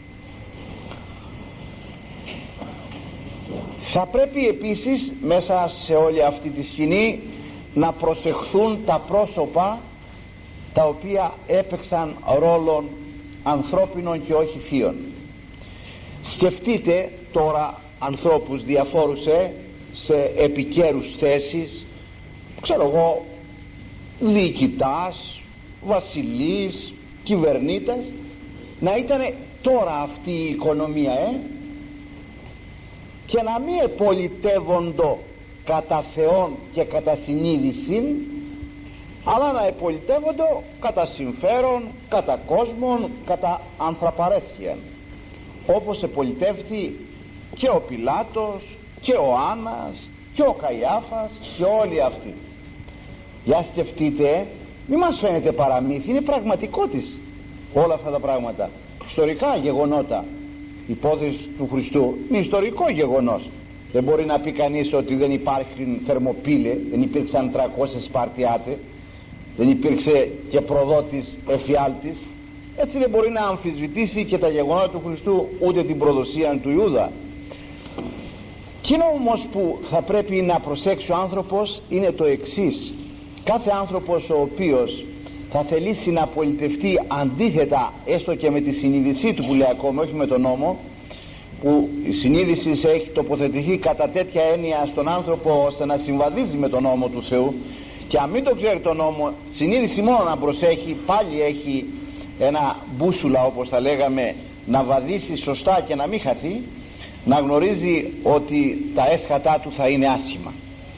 Θα πρέπει επίσης μέσα σε όλη αυτή τη σκηνή να προσεχθούν τα πρόσωπα τα οποία έπαιξαν ρόλων ανθρώπινων και όχι θείων. Σκεφτείτε τώρα ανθρώπους διαφόρους ε, σε επικέρους θέσεις, ξέρω εγώ, διοικητάς, βασιλείς, κυβερνήτες, να ήταν τώρα αυτή η οικονομία ε, και να μην επολιτεύοντο κατά Θεόν και κατά συνείδηση, αλλά να επολιτεύοντο κατά συμφέρον, κατά κόσμον, κατά ανθρωπαρέσχεια, όπως επολιτεύτηκε και ο Πιλάτος και ο Άννας και ο Καϊάφας και όλοι αυτοί. Για σκεφτείτε, μη μας φαίνεται παραμύθι, είναι πραγματικότης όλα αυτά τα πράγματα, ιστορικά γεγονότα. Η υπόθεση του Χριστού είναι ιστορικό γεγονός. Δεν μπορεί να πει κανείς ότι δεν υπάρχουν Θερμοπύλε, δεν υπήρξαν τριακόσιες Σπαρτιάτε, δεν υπήρξε και προδότης εφιάλτης. Έτσι δεν μπορεί να αμφισβητήσει και τα γεγονότα του Χριστού, ούτε την προδοσία του Ιούδα. Εκείνο όμως που θα πρέπει να προσέξει ο άνθρωπος είναι το εξής: κάθε άνθρωπος ο οποίος θα θελήσει να πολιτευτεί αντίθετα, έστω και με τη συνείδησή του που λέει ακόμα, όχι με τον νόμο, που η συνείδηση έχει τοποθετηθεί κατά τέτοια έννοια στον άνθρωπο ώστε να συμβαδίζει με τον νόμο του Θεού, και αν μην το ξέρει τον νόμο, συνείδηση μόνο να προσέχει, πάλι έχει ένα μπούσουλα, όπως θα λέγαμε, να βαδίσει σωστά και να μην χαθεί, να γνωρίζει ότι τα έσχατά του θα είναι άσχημα,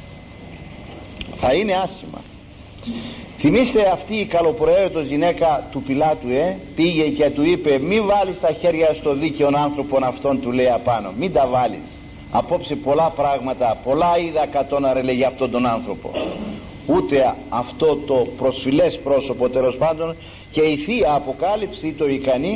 θα είναι άσχημα. Θυμήστε αυτή η καλοπροαίρετος γυναίκα του Πιλάτου ε, πήγε και του είπε: μη βάλεις τα χέρια στο δίκαιον άνθρωπον αυτόν, του λέει απάνω, μην τα βάλεις. Απόψε πολλά πράγματα, πολλά είδα κατώναρε, λέει, για αυτόν τον άνθρωπο. Ούτε αυτό το προσφυλές πρόσωπο, τέλος πάντων, και η θεία αποκάλυψη το ικανή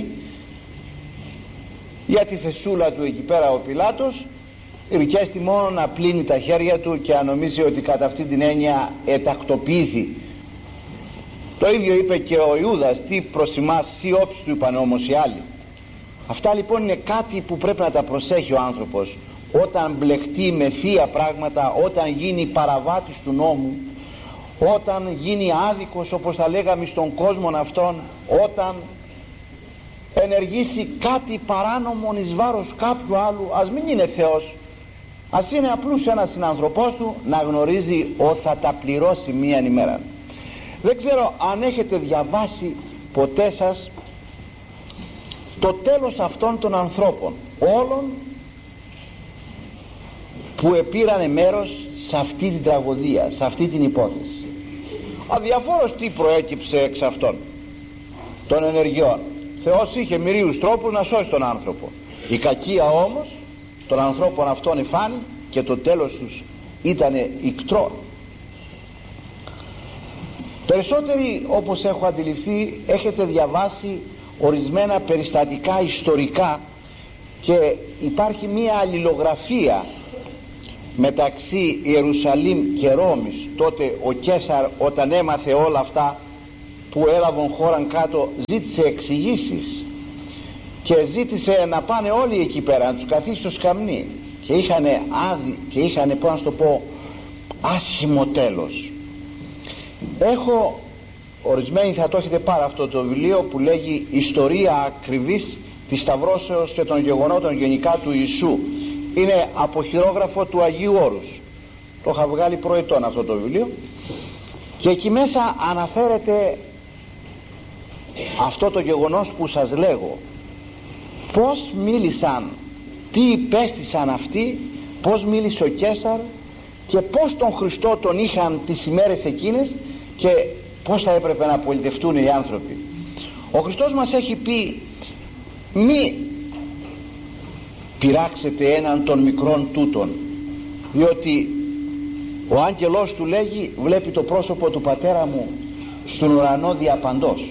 για τη θεσούλα του εκεί πέρα ο Πιλάτος, ρικέστη μόνο να πλύνει τα χέρια του και να νομίζει ότι κατά αυτή την έννοια ετακτοποιήθη. Το ίδιο είπε και ο Ιούδας: τι προς εμάς, τι όψη, του είπαν όμως οι άλλοι. Αυτά λοιπόν είναι κάτι που πρέπει να τα προσέχει ο άνθρωπος όταν μπλεχτεί με θεία πράγματα, όταν γίνει παραβάτης του νόμου, όταν γίνει άδικος, όπως θα λέγαμε, στον κόσμο αυτόν, όταν ενεργήσει κάτι παράνομο εις βάρος κάποιου άλλου, ας μην είναι Θεός, ας είναι απλούς ένας συνανθρωπός του, να γνωρίζει ότι θα τα πληρώσει μία ημέρα. Δεν ξέρω αν έχετε διαβάσει ποτέ σας το τέλος αυτών των ανθρώπων, όλων που επήρανε μέρος σε αυτή την τραγωδία, σε αυτή την υπόθεση. Αδιαφόρος τι προέκυψε εξ αυτών των ενεργειών. Θεός είχε μυρίους τρόπους να σώσει τον άνθρωπο. Η κακία όμως των ανθρώπων αυτών εφάνει και το τέλος τους ήταν ικτρό. Περισσότεροι, όπως έχω αντιληφθεί, έχετε διαβάσει ορισμένα περιστατικά ιστορικά και υπάρχει μία αλληλογραφία μεταξύ Ιερουσαλήμ και Ρώμης, τότε ο Καίσαρ όταν έμαθε όλα αυτά που έλαβαν χώραν κάτω, ζήτησε εξηγήσεις και ζήτησε να πάνε όλοι εκεί πέρα, να τους καθίσει στο σκαμνί, και είχαν άδει και είχαν, πώς να το πω, άσχημο τέλος. Έχω, ορισμένοι θα το έχετε πάρει αυτό το βιβλίο που λέγει «Ιστορία ακριβής της Σταυρώσεως και των γεγονότων γενικά του Ιησού». Είναι από χειρόγραφο του Αγίου Όρους, το είχα βγάλει προετών αυτό το βιβλίο, και εκεί μέσα αναφέρεται αυτό το γεγονός που σας λέγω, πως μίλησαν, τι υπέστησαν αυτοί, πως μίλησε ο Καίσαρ και πως τον Χριστό τον είχαν τις ημέρες εκείνες και πως θα έπρεπε να πολιτευτούν οι άνθρωποι. Ο Χριστός μας έχει πει μη πειράξετε έναν των μικρών τούτων, διότι ο άγγελός του λέγει βλέπει το πρόσωπο του πατέρα μου στον ουρανό διαπαντός.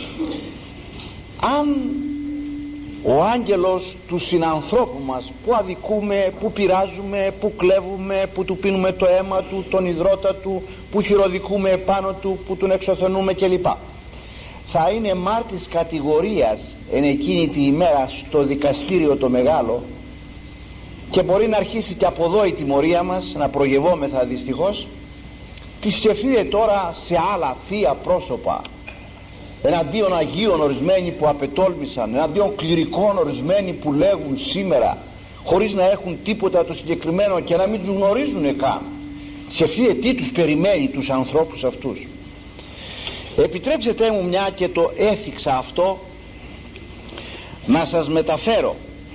Αν ο άγγελος του συνανθρώπου μας που αδικούμε, που πειράζουμε, που κλέβουμε, που του πίνουμε το αίμα του, τον υδρότα του, που χειροδικούμε επάνω του, που τον εξωθενούμε κλπ, θα είναι μάρτης κατηγορίας εν εκείνη τη ημέρα στο δικαστήριο το μεγάλο, και μπορεί να αρχίσει και από εδώ η τιμωρία μας, να προγευόμεθα δυστυχώς. Τι σκεφτείτε τώρα σε άλλα θεία πρόσωπα, εναντίον Αγίων ορισμένοι που απετόλμησαν, εναντίον κληρικών ορισμένοι που λέγουν σήμερα χωρίς να έχουν τίποτα το συγκεκριμένο και να μην τους γνωρίζουν καν. Σκεφτείτε τι τους περιμένει τους ανθρώπους αυτούς. Επιτρέψτε μου, μια και το έθιξα αυτό, να σας μεταφέρω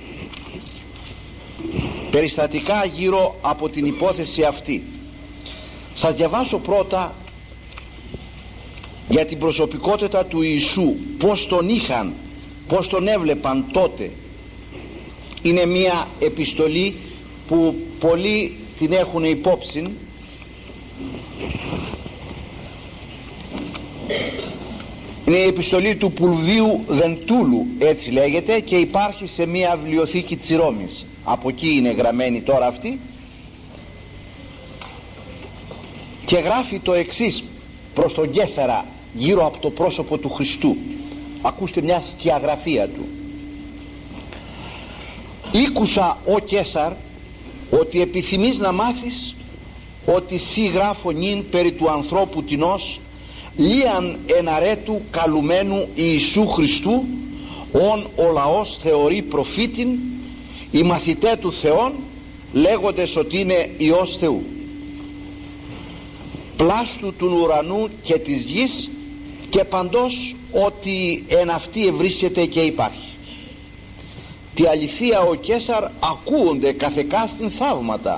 περιστατικά γύρω από την υπόθεση αυτή. Σας διαβάσω πρώτα για την προσωπικότητα του Ιησού, πως τον είχαν, πως τον έβλεπαν τότε. Είναι μια επιστολή που πολλοί την έχουν υπόψη. Είναι η επιστολή του Πουλβίου Δεντούλου, έτσι λέγεται, και υπάρχει σε μια βιβλιοθήκη της Ρώμης. Από εκεί είναι γραμμένη τώρα αυτή, και γράφει το εξής προς τον Καίσαρα γύρω από το πρόσωπο του Χριστού. Ακούστε μια σκιαγραφία του. «Ήκουσα, ο Καίσαρ, ότι επιθυμείς να μάθεις ότι σύ γράφω νυν περί του ανθρώπου τινός λίαν εναρέτου καλουμένου Ιησού Χριστού, ον ο λαός θεωρεί προφήτην, οι μαθητέ του Θεών λέγοντες ότι είναι Υιός Θεού, πλάστου του ουρανού και της γης και παντός ότι εν αυτή ευρίσκεται και υπάρχει. Τη αληθεία ο Καίσαρ ακούονται καθεκάστην θαύματα.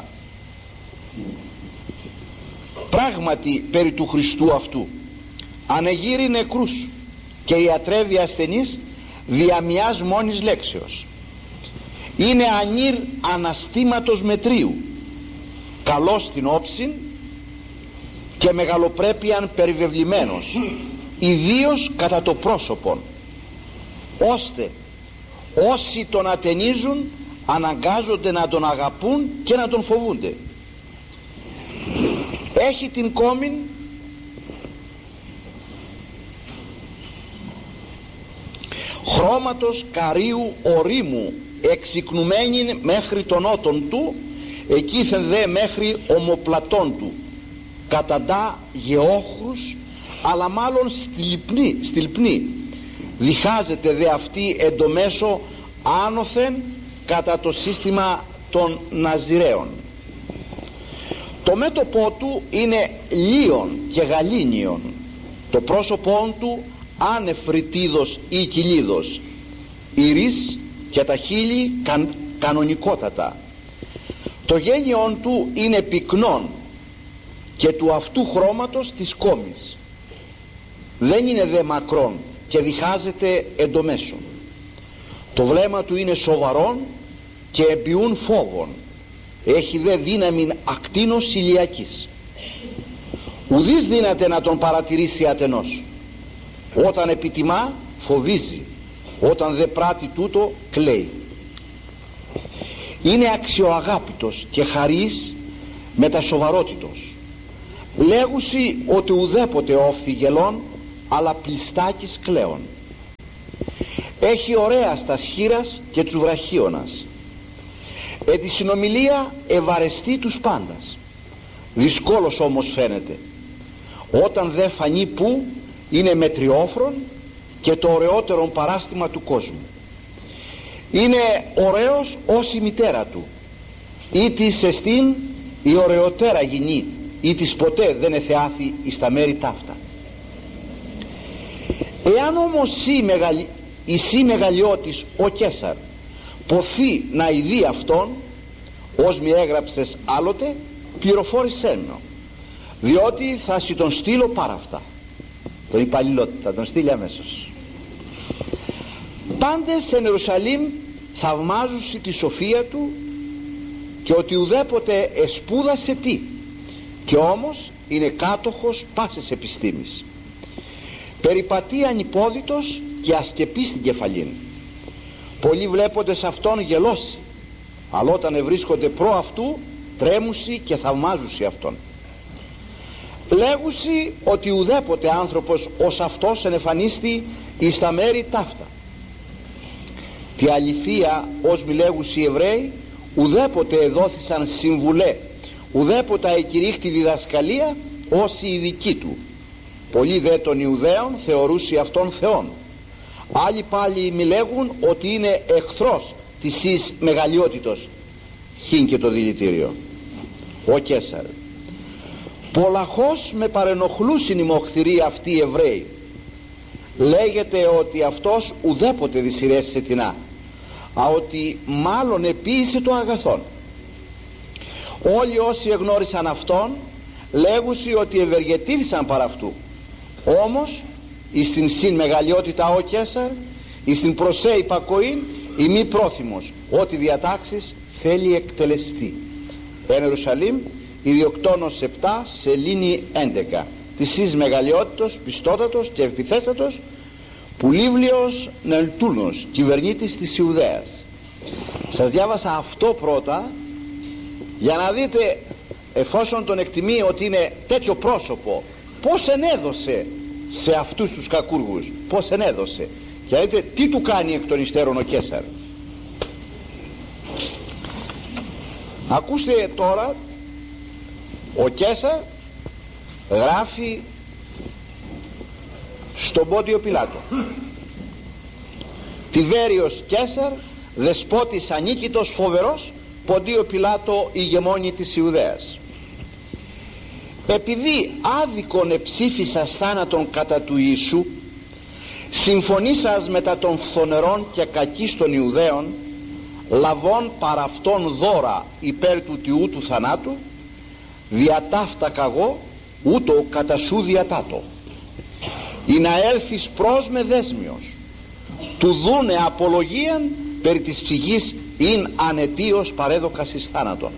Πράγματι περί του Χριστού αυτού ανεγείρει νεκρούς και ιατρεύει ασθενείς δια μιας μόνης λέξεως. Είναι ανήρ αναστήματος μετρίου, καλός στην όψιν και μεγαλοπρέπειαν περιβεβλημένος, ιδίως κατά το πρόσωπον, ώστε όσοι τον ατενίζουν αναγκάζονται να τον αγαπούν και να τον φοβούνται. Έχει την κόμην χρώματος καρύου ορίμου, εξυκνουμένη μέχρι τον ότον του, εκείθεν δε μέχρι ομοπλατών του, καταντά γεόχρους, αλλά μάλλον στυλπνή, στυλπνή. Διχάζεται δε αυτή εντομέσω άνωθεν κατά το σύστημα των Ναζιραίων. Το μέτωπό του είναι λίον και γαλήνιον, το πρόσωπό του άνεφριτίδος ή κυλίδος, ηρής και τα χείλη καν, κανονικότατα. Το γένιον του είναι πυκνόν και του αυτού χρώματος της κόμης, δεν είναι δε μακρόν και διχάζεται εντομέσων. Το βλέμμα του είναι σοβαρόν και εμπιούν φόβων, έχει δε δύναμη ακτίνος ηλιακής. Ουδής δύναται να τον παρατηρήσει ατενός. Όταν επιτιμά φοβίζει, όταν δε πράττει τούτο κλαίει. Είναι αξιοαγάπητος και χαρής με τα σοβαρότητος. Λέγουσι ότι ουδέποτε όφθη γελών, αλλά πλιστάκης κλαίων. Έχει ωραία στα σχήρας και τους βραχίωνας. Ε τη συνομιλία ευαρεστεί τους πάντας. Δυσκόλος όμως φαίνεται, όταν δε φανεί που είναι μετριόφρον και το ωραιότερο παράστημα του κόσμου. Είναι ωραίος ως η μητέρα του, ή της εστίν η ωραιότερα γυνή, ή της ποτέ δεν εθεάθη εις τα μέρη ταύτα. Εάν όμως η, μεγαλ... η σύ μεγαλειώτης ο Καίσαρ ποθεί να ειδεί αυτόν, ως μη έγραψες άλλοτε, πληροφόρησέ με, διότι θα σοι τον στείλω πάρα αυτά. Τον υπαλληλό θα τον στείλει αμέσως. Πάντες εν Ιερουσαλήμ θαυμάζουσι τη σοφία του, και ότι ουδέποτε εσπούδασε τι, και όμως είναι κάτοχος πάσης επιστήμης. Περιπατεί ανυπόδητος και ασκεπεί στην κεφαλήν. Πολλοί βλέποντες αυτόν γελώσει, αλλά όταν ευρίσκονται προ αυτού τρέμουσι και θαυμάζουσι αυτόν. Λέγουσι ότι ουδέποτε άνθρωπος ως αυτός ενεφανίστη εις τα μέρη ταύτα. Τη αληθεία ως μη λέγουσι οι Εβραίοι, ουδέποτε εδόθησαν συμβουλέ, ουδέποτε εκηρύχτη διδασκαλία ως η δική του. Πολλοί δε των Ιουδαίων θεωρούσι αυτόν Θεόν. Άλλοι πάλι μη λέγουν ότι είναι εχθρός της εις μεγαλειότητος. Χύν και το δηλητήριο. Ο Καίσαρ. Πολλαχώς με παρενοχλούσιν οι μοχθηροί αυτοί οι Εβραίοι. Λέγεται ότι αυτός ουδέποτε δυσυρέστησε τεινά, α ότι μάλλον επίησε το αγαθόν. Όλοι όσοι εγνώρισαν αυτόν λέγουσι ότι ευεργετήθησαν παρά αυτού. Όμως εις την συν μεγαλειότητα ο Καίσαρ, εις την προσέ υπακοήν η μη πρόθυμος, ότι διατάξεις θέλει εκτελεστεί. Εν Ιερουσαλήμ Ιδιοκτώνος επτά σελήνη έντεκα. Της εις μεγαλειότητος, πιστότατος και επιθέστατος, Πουλίβλιος Νελτούνος, κυβερνήτης της Ιουδαίας. Σας διάβασα αυτό πρώτα για να δείτε, εφόσον τον εκτιμεί ότι είναι τέτοιο πρόσωπο, πως ενέδωσε σε αυτούς τους κακούργους, πως ενέδωσε, και δείτε τι του κάνει εκ των υστέρων ο Καίσαρ. Ακούστε τώρα, ο Καίσαρ γράφει στον Πόντιο Πιλάτο: Τιβέριος Καίσαρ, δεσπότης ανίκητος φοβερός, Πόντιο Πιλάτο ηγεμόνη της Ιουδαίας. Επειδή άδικον εψήφισας θάνατον κατά του Ιησού, συμφωνήσας μετά των φθονερών και κακής των Ιουδαίων, λαβών παρά αυτόν δώρα υπέρ του τιού του θανάτου, διατάφτα καγώ ούτω κατά σου διατάτω, ή να έλθεις προς με δέσμιος, του δούνε απολογίαν περί της ψυχής ειν ανετίως παρέδοκας εις θάνατον.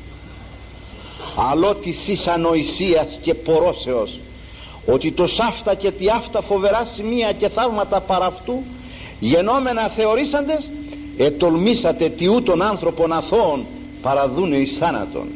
Αλλό της εις ανοησίας και πορώσεως, ότι το σάφτα και τι αυτά φοβερά σημεία και θαύματα παρά αυτού γενόμενα θεωρήσαντες, ετολμήσατε τι ούτων άνθρωπον αθώων παραδούνε εις θάνατον.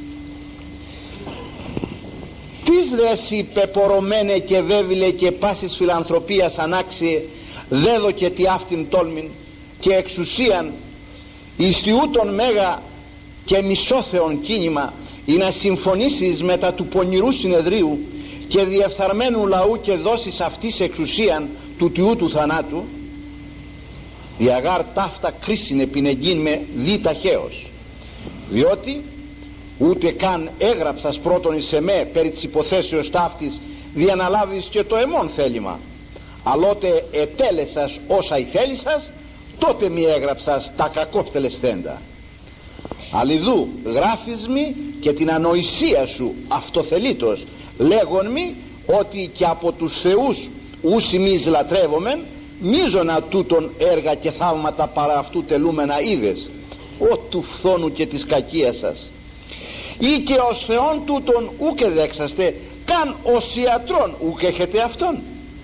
Τις δε εσύ πεπορωμένε και βέβηλε και πάσης φιλανθρωπίας ανάξιε, δέδω και τι αυτήν τόλμην και εξουσίαν εις τι ούτων μέγα και μισόθεον κίνημα, ή να συμφωνήσεις μετά του πονηρού συνεδρίου και διεφθαρμένου λαού και δώσεις αυτής εξουσίαν του τιού του θανάτου, διαγάρ ταύτα κρίσινε πινεγγύν με δι ταχαίως, διότι ούτε καν έγραψας πρώτον εις εμέ περί της υποθέσεως ταύτης διαναλάβεις και το εμών θέλημα, αλλότε ετέλεσας όσα ηθέλησας, τότε μη έγραψας τα κακώς τελεσθέντα. Αλλιδού γράφεις μη και την ανοησία σου αυτοθελήτως, λέγον μη ότι και από τους θεούς ους ημείς λατρεύομεν, μίζωνα τούτον έργα και θαύματα παρά αυτού τελούμενα είδες, ο του φθόνου και της κακίας σας. Ή και ως Θεόν τούτον ούκ εδέξαστε, καν ως ιατρών ούκ έχετε αυτόν.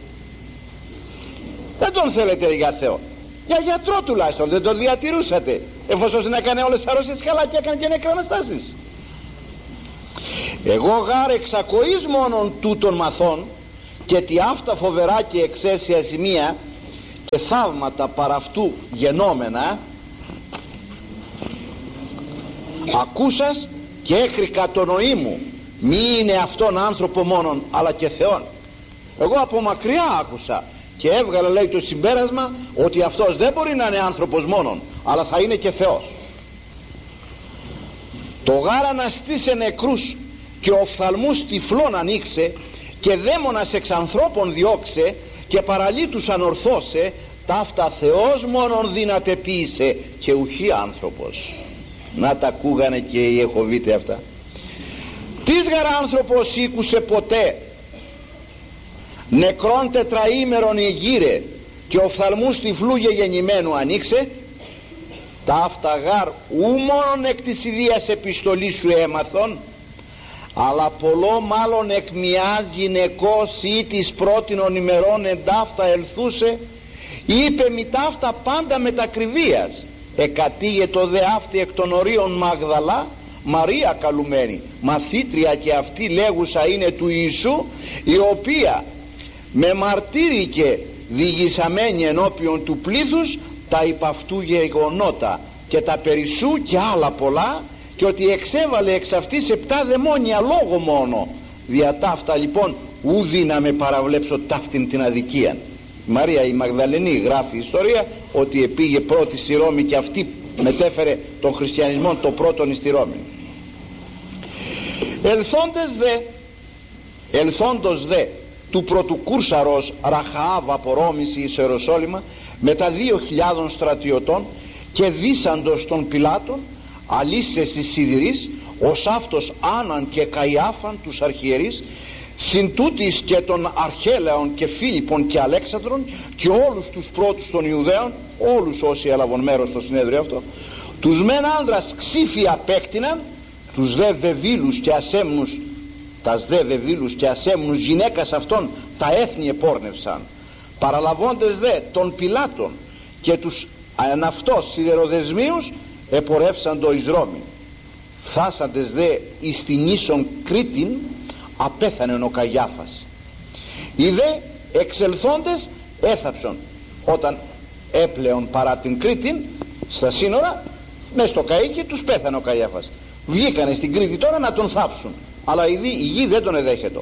Δεν τον θέλετε για Θεό, για γιατρό τουλάχιστον δεν τον διατηρούσατε, εφόσον έκανε όλες τις αρρώστιες καλά και έκανε και νεκραναστάσεις. Εγώ γάρ εξακοής μόνον τούτων μαθών, και τι αυτά φοβερά και εξαίσια σημεία και θαύματα παρά αυτού γενόμενα, ακούσας και έκρικα το νοή μου, μη είναι αυτόν άνθρωπο μόνον αλλά και Θεόν. Εγώ από μακριά άκουσα και έβγαλα, λέει, το συμπέρασμα ότι αυτός δεν μπορεί να είναι άνθρωπος μόνον, αλλά θα είναι και Θεός. Το γάρα αναστήσε νεκρούς και οφθαλμούς τυφλών ανοίξε, και δαίμονας εξ ανθρώπων διώξε, και παραλύτους ανορθώσε, ταύτα Θεός μόνον δυνατεποίησε και ουχή άνθρωπος. Να τα ακούγανε και οι Εχωβίτε αυτά. Τις γαρά άνθρωπος ήκουσε ποτέ νεκρόν τετραήμερον εγείρε, και οφθαλμούς τυφλού γεγεννημένου ανοίξε, ταύτα γάρ ου μόνον εκ της ιδίας επιστολής σου έμαθον, αλλά πολλό μάλλον εκ μιας γυναικός ή της πρότινων ημερών εντάφτα ελθούσε, είπε μη ταύτα πάντα μετακριβίας, εκατήγε το δε αυτή εκ των ορίων Μαγδαλά, Μαρία καλουμένη, μαθήτρια και αυτή λέγουσα είναι του Ιησού, η οποία με μαρτύρηκε διηγησαμένη ενώπιον του πλήθους τα υπ' αυτού γεγονότα και τα περισσού και άλλα πολλά, και ότι εξέβαλε εξ αυτής επτά δαιμόνια λόγω μόνο. Δια ταύτα λοιπόν ουδή να με παραβλέψω ταύτην την αδικία. Η Μαρία η Μαγδαλενή γράφει ιστορία ότι επήγε πρώτη στη Ρώμη και αυτή μετέφερε τον χριστιανισμό το πρώτον στη Ρώμη. Ελθόντες δε ελθόντος δε του πρωτοκούρσαρος Ραχαάβ από Ρώμης εις Ιεροσόλυμα με τα δύο χιλιάδων στρατιωτών και δίσαντος των Πιλάτων, αλύσσες εις σιδηρείς ως αυτός Άνναν και Καϊάφαν τους αρχιερείς, συν τούτης και των Αρχέλεων και Φίλιππων και Αλέξανδρων και όλους τους πρώτους των Ιουδαίων, όλους όσοι έλαβαν μέρος στο συνέδριο αυτό, τους μεν άνδρας ξύφοι απέκτηναν, τους δε βεβήλους και ασέμνους, τας δε βεβήλους και ασέμνους γυναίκας αυτών τα έθνη επόρνευσαν, παραλαβώντες δε των Πιλάτων και τους εν αυτός σιδεροδεσμίους επορεύσαντο εις Ρώμη. Φάσαντες δε εις την ίσον Κρήτην απέθανε ο Καϊάφας. Οι δε εξελθόντες έθαψον, όταν έπλεον παρά την Κρήτην στα σύνορα, μες στο καΐκι τους πέθανε ο Καϊάφας. Βγήκανε στην Κρήτη τώρα να τον θάψουν, αλλά η γη δεν τον εδέχεται.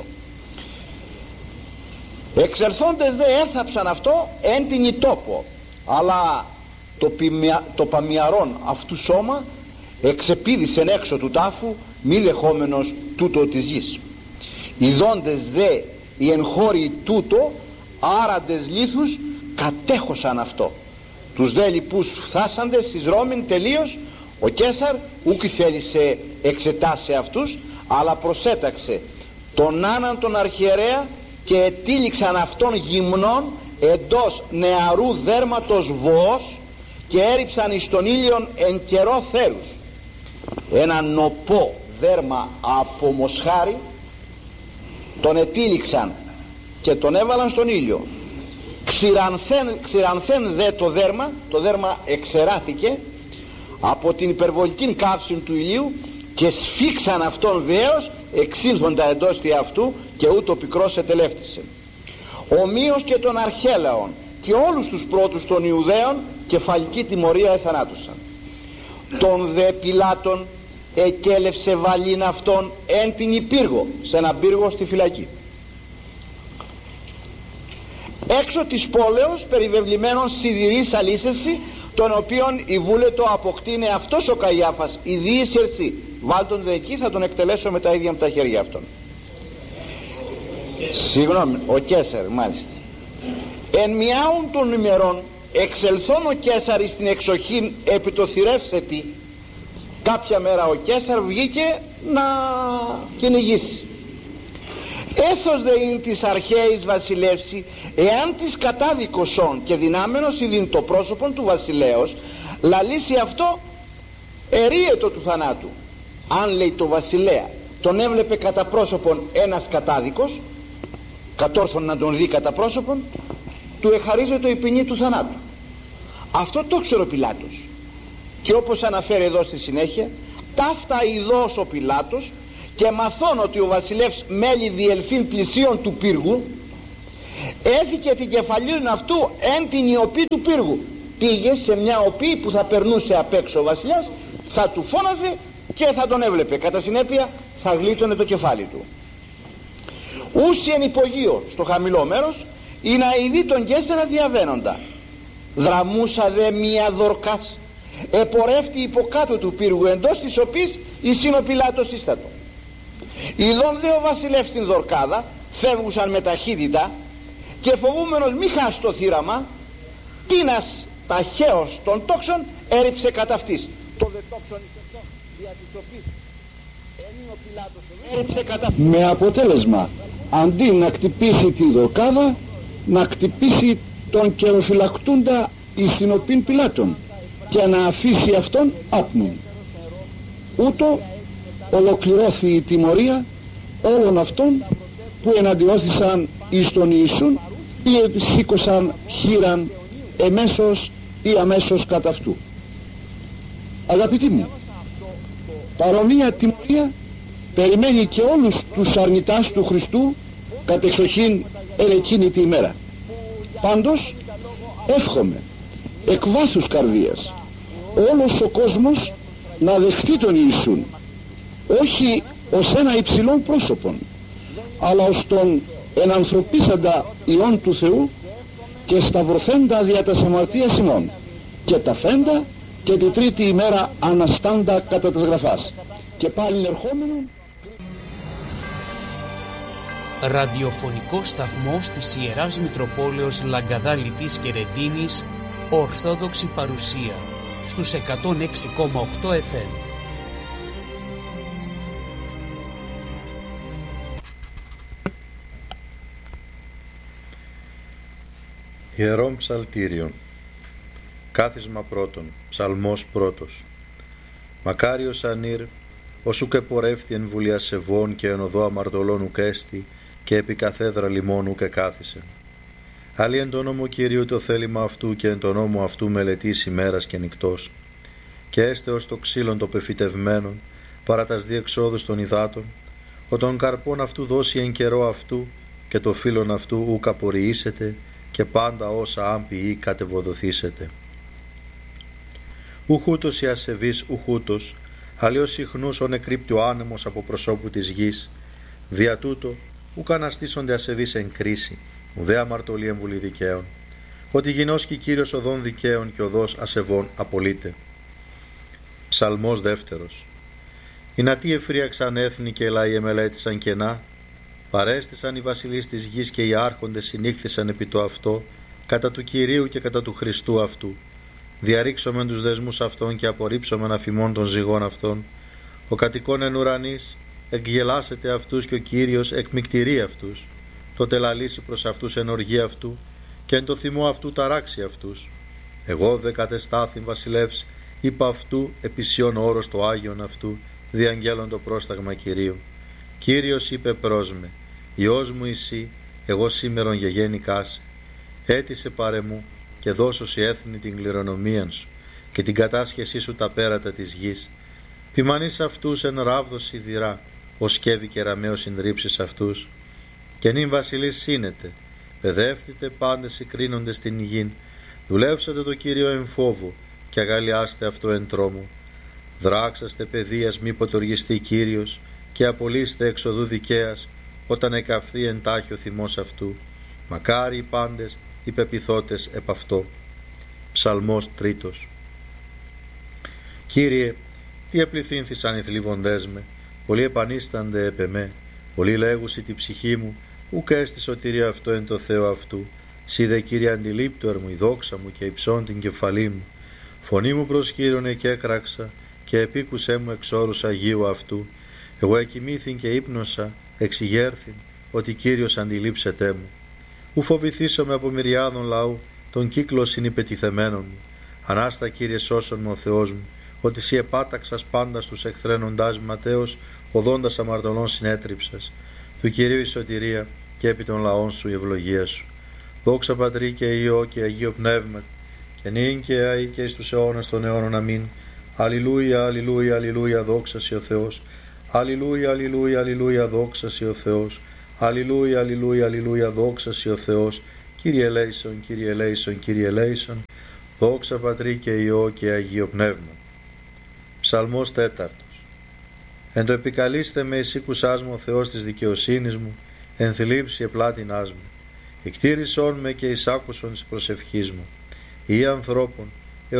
Εξελθόντες δε έθαψαν αυτό εν την ητόπο, αλλά το, πιμια, το παμιαρόν αυτού σώμα εξεπίδησεν έξω του τάφου, μη δεχόμενος τούτο της γης. Ιδώντες δε οι εγχώροι τούτο άραντες λίθους κατέχωσαν αυτό. Τους δε λοιπούς φθάσαντες εις Ρώμην τελείως, ο Καίσαρ ούκ θέλησε εξετάσει αυτούς, αλλά προσέταξε τον Άνναν τον αρχιερέα και ετήληξαν αυτόν γυμνών εντός νεαρού δέρματος βοός και έριψαν εις τον ήλιον εν καιρό θέρους. Ένα νοπό δέρμα από μοσχάρι τον ετήληξαν και τον έβαλαν στον ήλιο. Ξηρανθέν, ξηρανθέν δε το δέρμα, το δέρμα εξεράθηκε από την υπερβολική καύση του ηλίου και σφίξαν αυτόν βέως, εξήλθοντα εντός τη αυτού και ούτω πικρός ετελεύτησε. Ομοίως και των Αρχέλαων και όλους τους πρώτους των Ιουδαίων κεφαλική τιμωρία εθανάτωσαν. Τον δε Πιλάτων εκέλευσε βαλήν αυτόν εν την υπήργο, σε έναν πύργο στη φυλακή. Έξω της πόλεως περιβεβλημένων σιδηρής αλύσεση, τον οποίον η βούλετο αποκτήνε αυτός ο Καϊάφας η διείσερση. Βάλτον δε εκεί, θα τον εκτελέσω με τα ίδια μου τα χέρια αυτών. Συγγνώμη, ο Καίσαρ μάλιστα. Εν μιάουν των ημερών εξελθών ο Καίσαρ στην εξοχήν επί το θηρεύσετη. Κάποια μέρα ο Καίσαρ βγήκε να κυνηγήσει. Έθος δε είναι της αρχαίης βασιλεύση, εάν της κατάδικοσον και δυνάμενος ειδήν το πρόσωπον του βασιλέως, λαλήσει αυτό ερίετο του θανάτου. Αν, λέει, το βασιλέα τον έβλεπε κατά πρόσωπον ένας κατάδικος, κατόρθων να τον δει κατά πρόσωπον, του εχαρίζεται η ποινή του θανάτου. Αυτό το ξέρω ο Πιλάτος, και όπως αναφέρει εδώ στη συνέχεια, ταύτα ειδός ο Πιλάτος και μαθών ότι ο βασιλεύς μέλη διελθύν πλησίον του πύργου, έθηκε την κεφαλήν αυτού εν την ιοπή του πύργου. Πήγε σε μια οπή που θα περνούσε απ' έξω ο βασιλιάς, θα του φώναζε και θα τον έβλεπε, κατά συνέπεια θα γλίτωνε το κεφάλι του. Ούσι εν υπογείο, στο χαμηλό μέρος, ή να ειδεί τον Κέσσερα διαβαίνοντα. Δραμούσα δε μία δορκάς, επορεύτη υποκάτω του πύργου, εντός της οποίας εισήν ο Πιλάτος ίστατο. Ιδών δε ο βασιλεύς την δορκάδα, φεύγουσαν με ταχύτητα, και φοβούμενος μη χάσει το θύραμα, τίνας ταχαίως των τόξων έριψε κατά αυτής. Το δε τόξον εις αυτό δια της οποίας ένι ο Πιλάτος έριψε κατά αυτής. Με αποτέλεσμα, αντί να κτυπήσει τη δορκάδα, να κτυπήσει τον καιροφυλακτούντα εις την οπήν Πιλάτων και να αφήσει αυτόν άπνον. Ούτω ολοκληρώθη η τιμωρία όλων αυτών που εναντιώθησαν εις τον Ιησούν ή επισήκωσαν χείραν εμέσως ή αμέσως κατά αυτού. Αγαπητοί μου, παρομοία τιμωρία περιμένει και όλους τους αρνητάς του Χριστού κατεξοχήν εν εκείνη τη ημέρα. Πάντως εύχομαι εκ βάθους καρδίας όλος ο κόσμος να δεχτεί τον Ιησούν, όχι ως ένα υψηλό πρόσωπον, αλλά ως τον ενανθρωπίσαντα Υιόν του Θεού και σταυρωθέντα δια τας αμαρτίας ημών και τα φέντα και τη τρίτη ημέρα αναστάντα κατά τας γραφάς και πάλι ερχόμενον. Ραδιοφωνικό σταθμός της Ιεράς Μητροπόλεως Λαγκαδά Λιτής και Ρεντίνης, Ορθόδοξη παρουσία στους εκατόν έξι κόμμα οκτώ εφ εμ. Ιερόν Ψαλτήριον. Κάθισμα πρώτον. Ψαλμός πρώτος. Μακάριος ανήρ, ως ουκ επορεύθη εν βουλιά σεβών και εν οδό αμαρτωλών ουκ έστη και επί καθέδρα λιμών ουκ εκάθισε. Άλλοι εν το νόμο Κυρίου το θέλημα αυτού και εν το νόμο αυτού μελετής ημέρας και νυκτός. Και έστε ως το ξύλον το πεφυτευμένον παρά τας διεξόδους των υδάτων, ο των καρπών αυτού δώσει εν καιρό αυτού και το φύλλον αυτού ουκ απορριήσετε και πάντα όσα άμπιοι κατεβοδοθήσετε. Ουχούτος η ασεβής ουχούτος, αλλιώς συχνούς ο νεκρύπτει ο άνεμος από προσώπου της γης, δια τούτο ουκ αναστήσονται ασεβείς εν κρίση, ουδέ αμαρτωλή εμβουλή δικαίων, ότι γινώσκει Κύριος οδών δικαίων και οδός ασεβών απολύτε. Ψαλμός δεύτερος. Οι νατοί εφρίαξαν έθνη και οι λαοί εμελέτησαν κενά, παρέστησαν οι βασιλείς της γης και οι άρχοντες συνήχθησαν επί το αυτό, κατά του Κυρίου και κατά του Χριστού αυτού. Διαρρήξομεν τους δεσμούς αυτών και απορρίψομεν αφημών των ζυγών αυτών. Ο κατοικών εν ουρανής εκγελάσεται αυτούς και ο Κύριος εκμυκτηρεί αυτούς. Τότε λαλήσει προς αυτούς εν οργή αυτού και εν το θυμό αυτού ταράξει αυτούς. Εγώ δε κατεστάθην βασιλεύς, είπα αυτού επισιών όρος το Άγιον αυτού, διαγγέλων το πρόσταγμα Κυρίου. Κύριος είπε προς με, Υιός μου εσύ, εγώ σήμερον γεγέννηκάσαι. Έτησε πάρε μου και δώσωσι έθνη την κληρονομίαν σου και την κατάσχεσή σου τα πέρατα της γης. Ποιμανείς αυτούς εν ράβδος σιδηρά, ως σκεύη και ραμαίος συντρίψεις αυτούς. Και νυν βασιλείς σύνετε, παιδεύθητε πάντες συγκρίνοντες την γην, δουλεύσατε το Κύριο εν φόβο και αγαλιάστε αυτό εν τρόμο. Δράξαστε παιδείας μη ποτοργιστεί Κύριος και απολύστε εξοδού δικαίας όταν εκαυθεί εντάχει ο θυμός αυτού. Μακάρι οι πάντες οι πεποιθώτες επ' αυτό. Ψαλμός τρίτος. Κύριε, τι επληθύνθησαν οι θλιβοντές με, πολλοί επανίστανται επ' εμέ, πολλοί λέγουσι τη ψυχή μου, ουκ έστι σωτηρία αυτό εν το Θεό αυτού. Σύ δε Κύριε αντιλήπτωερ μου η δόξα μου και υψών την κεφαλή μου. Φωνή μου προς Κύριον εκέκραξα και επίκουσέ μου εξ όρους Αγίου αυτού. Εγώ εκοιμήθην και ύπνοσα, εξηγέρθην, ότι Κύριος αντιλήψετέ μου. Ου φοβηθήσομαι από μυριάδων λαού, τον κύκλο συνυπετιθεμένων μου. Ανάστα Κύριε σώσον μου ο Θεός μου, ότι σύ επάταξας πάντα στους εχθρένοντάς ματέως, οδόντας αμαρτωλών συνέτριψας. Του Κυρίου η σωτηρία και επί των λαών σου η ευλογία σου. Δόξα Πατρί και Υιό και Αγίο Πνεύμα, και νυν και αεί και εις τους αιώνας των αιώνων αμήν. Αλληλούια, αλληλούια, αλληλούια, δόξα σοι ο Θεός. Αλληλούια, αλληλούια, αλληλούια, δόξα σοι ο Θεός. Αλληλούια, αλληλούια, αλληλούια, δόξα σοι ο Θεός. Κύριε ελέησον, Κύριε ελέησον, Κύριε ελέησον. Δόξα Πατρί και Υιό και Αγίο Πνεύμα. Ψαλμός τέταρτος. Εν το επικαλείστε με εις ήκουσάς μου ο Θεός της δικαιοσύνης μου, εν θλίψη επλάτινάς μου. Εκτήρησόν με και εισάκουσον της προσευχής μου. Ή ανθρώπων,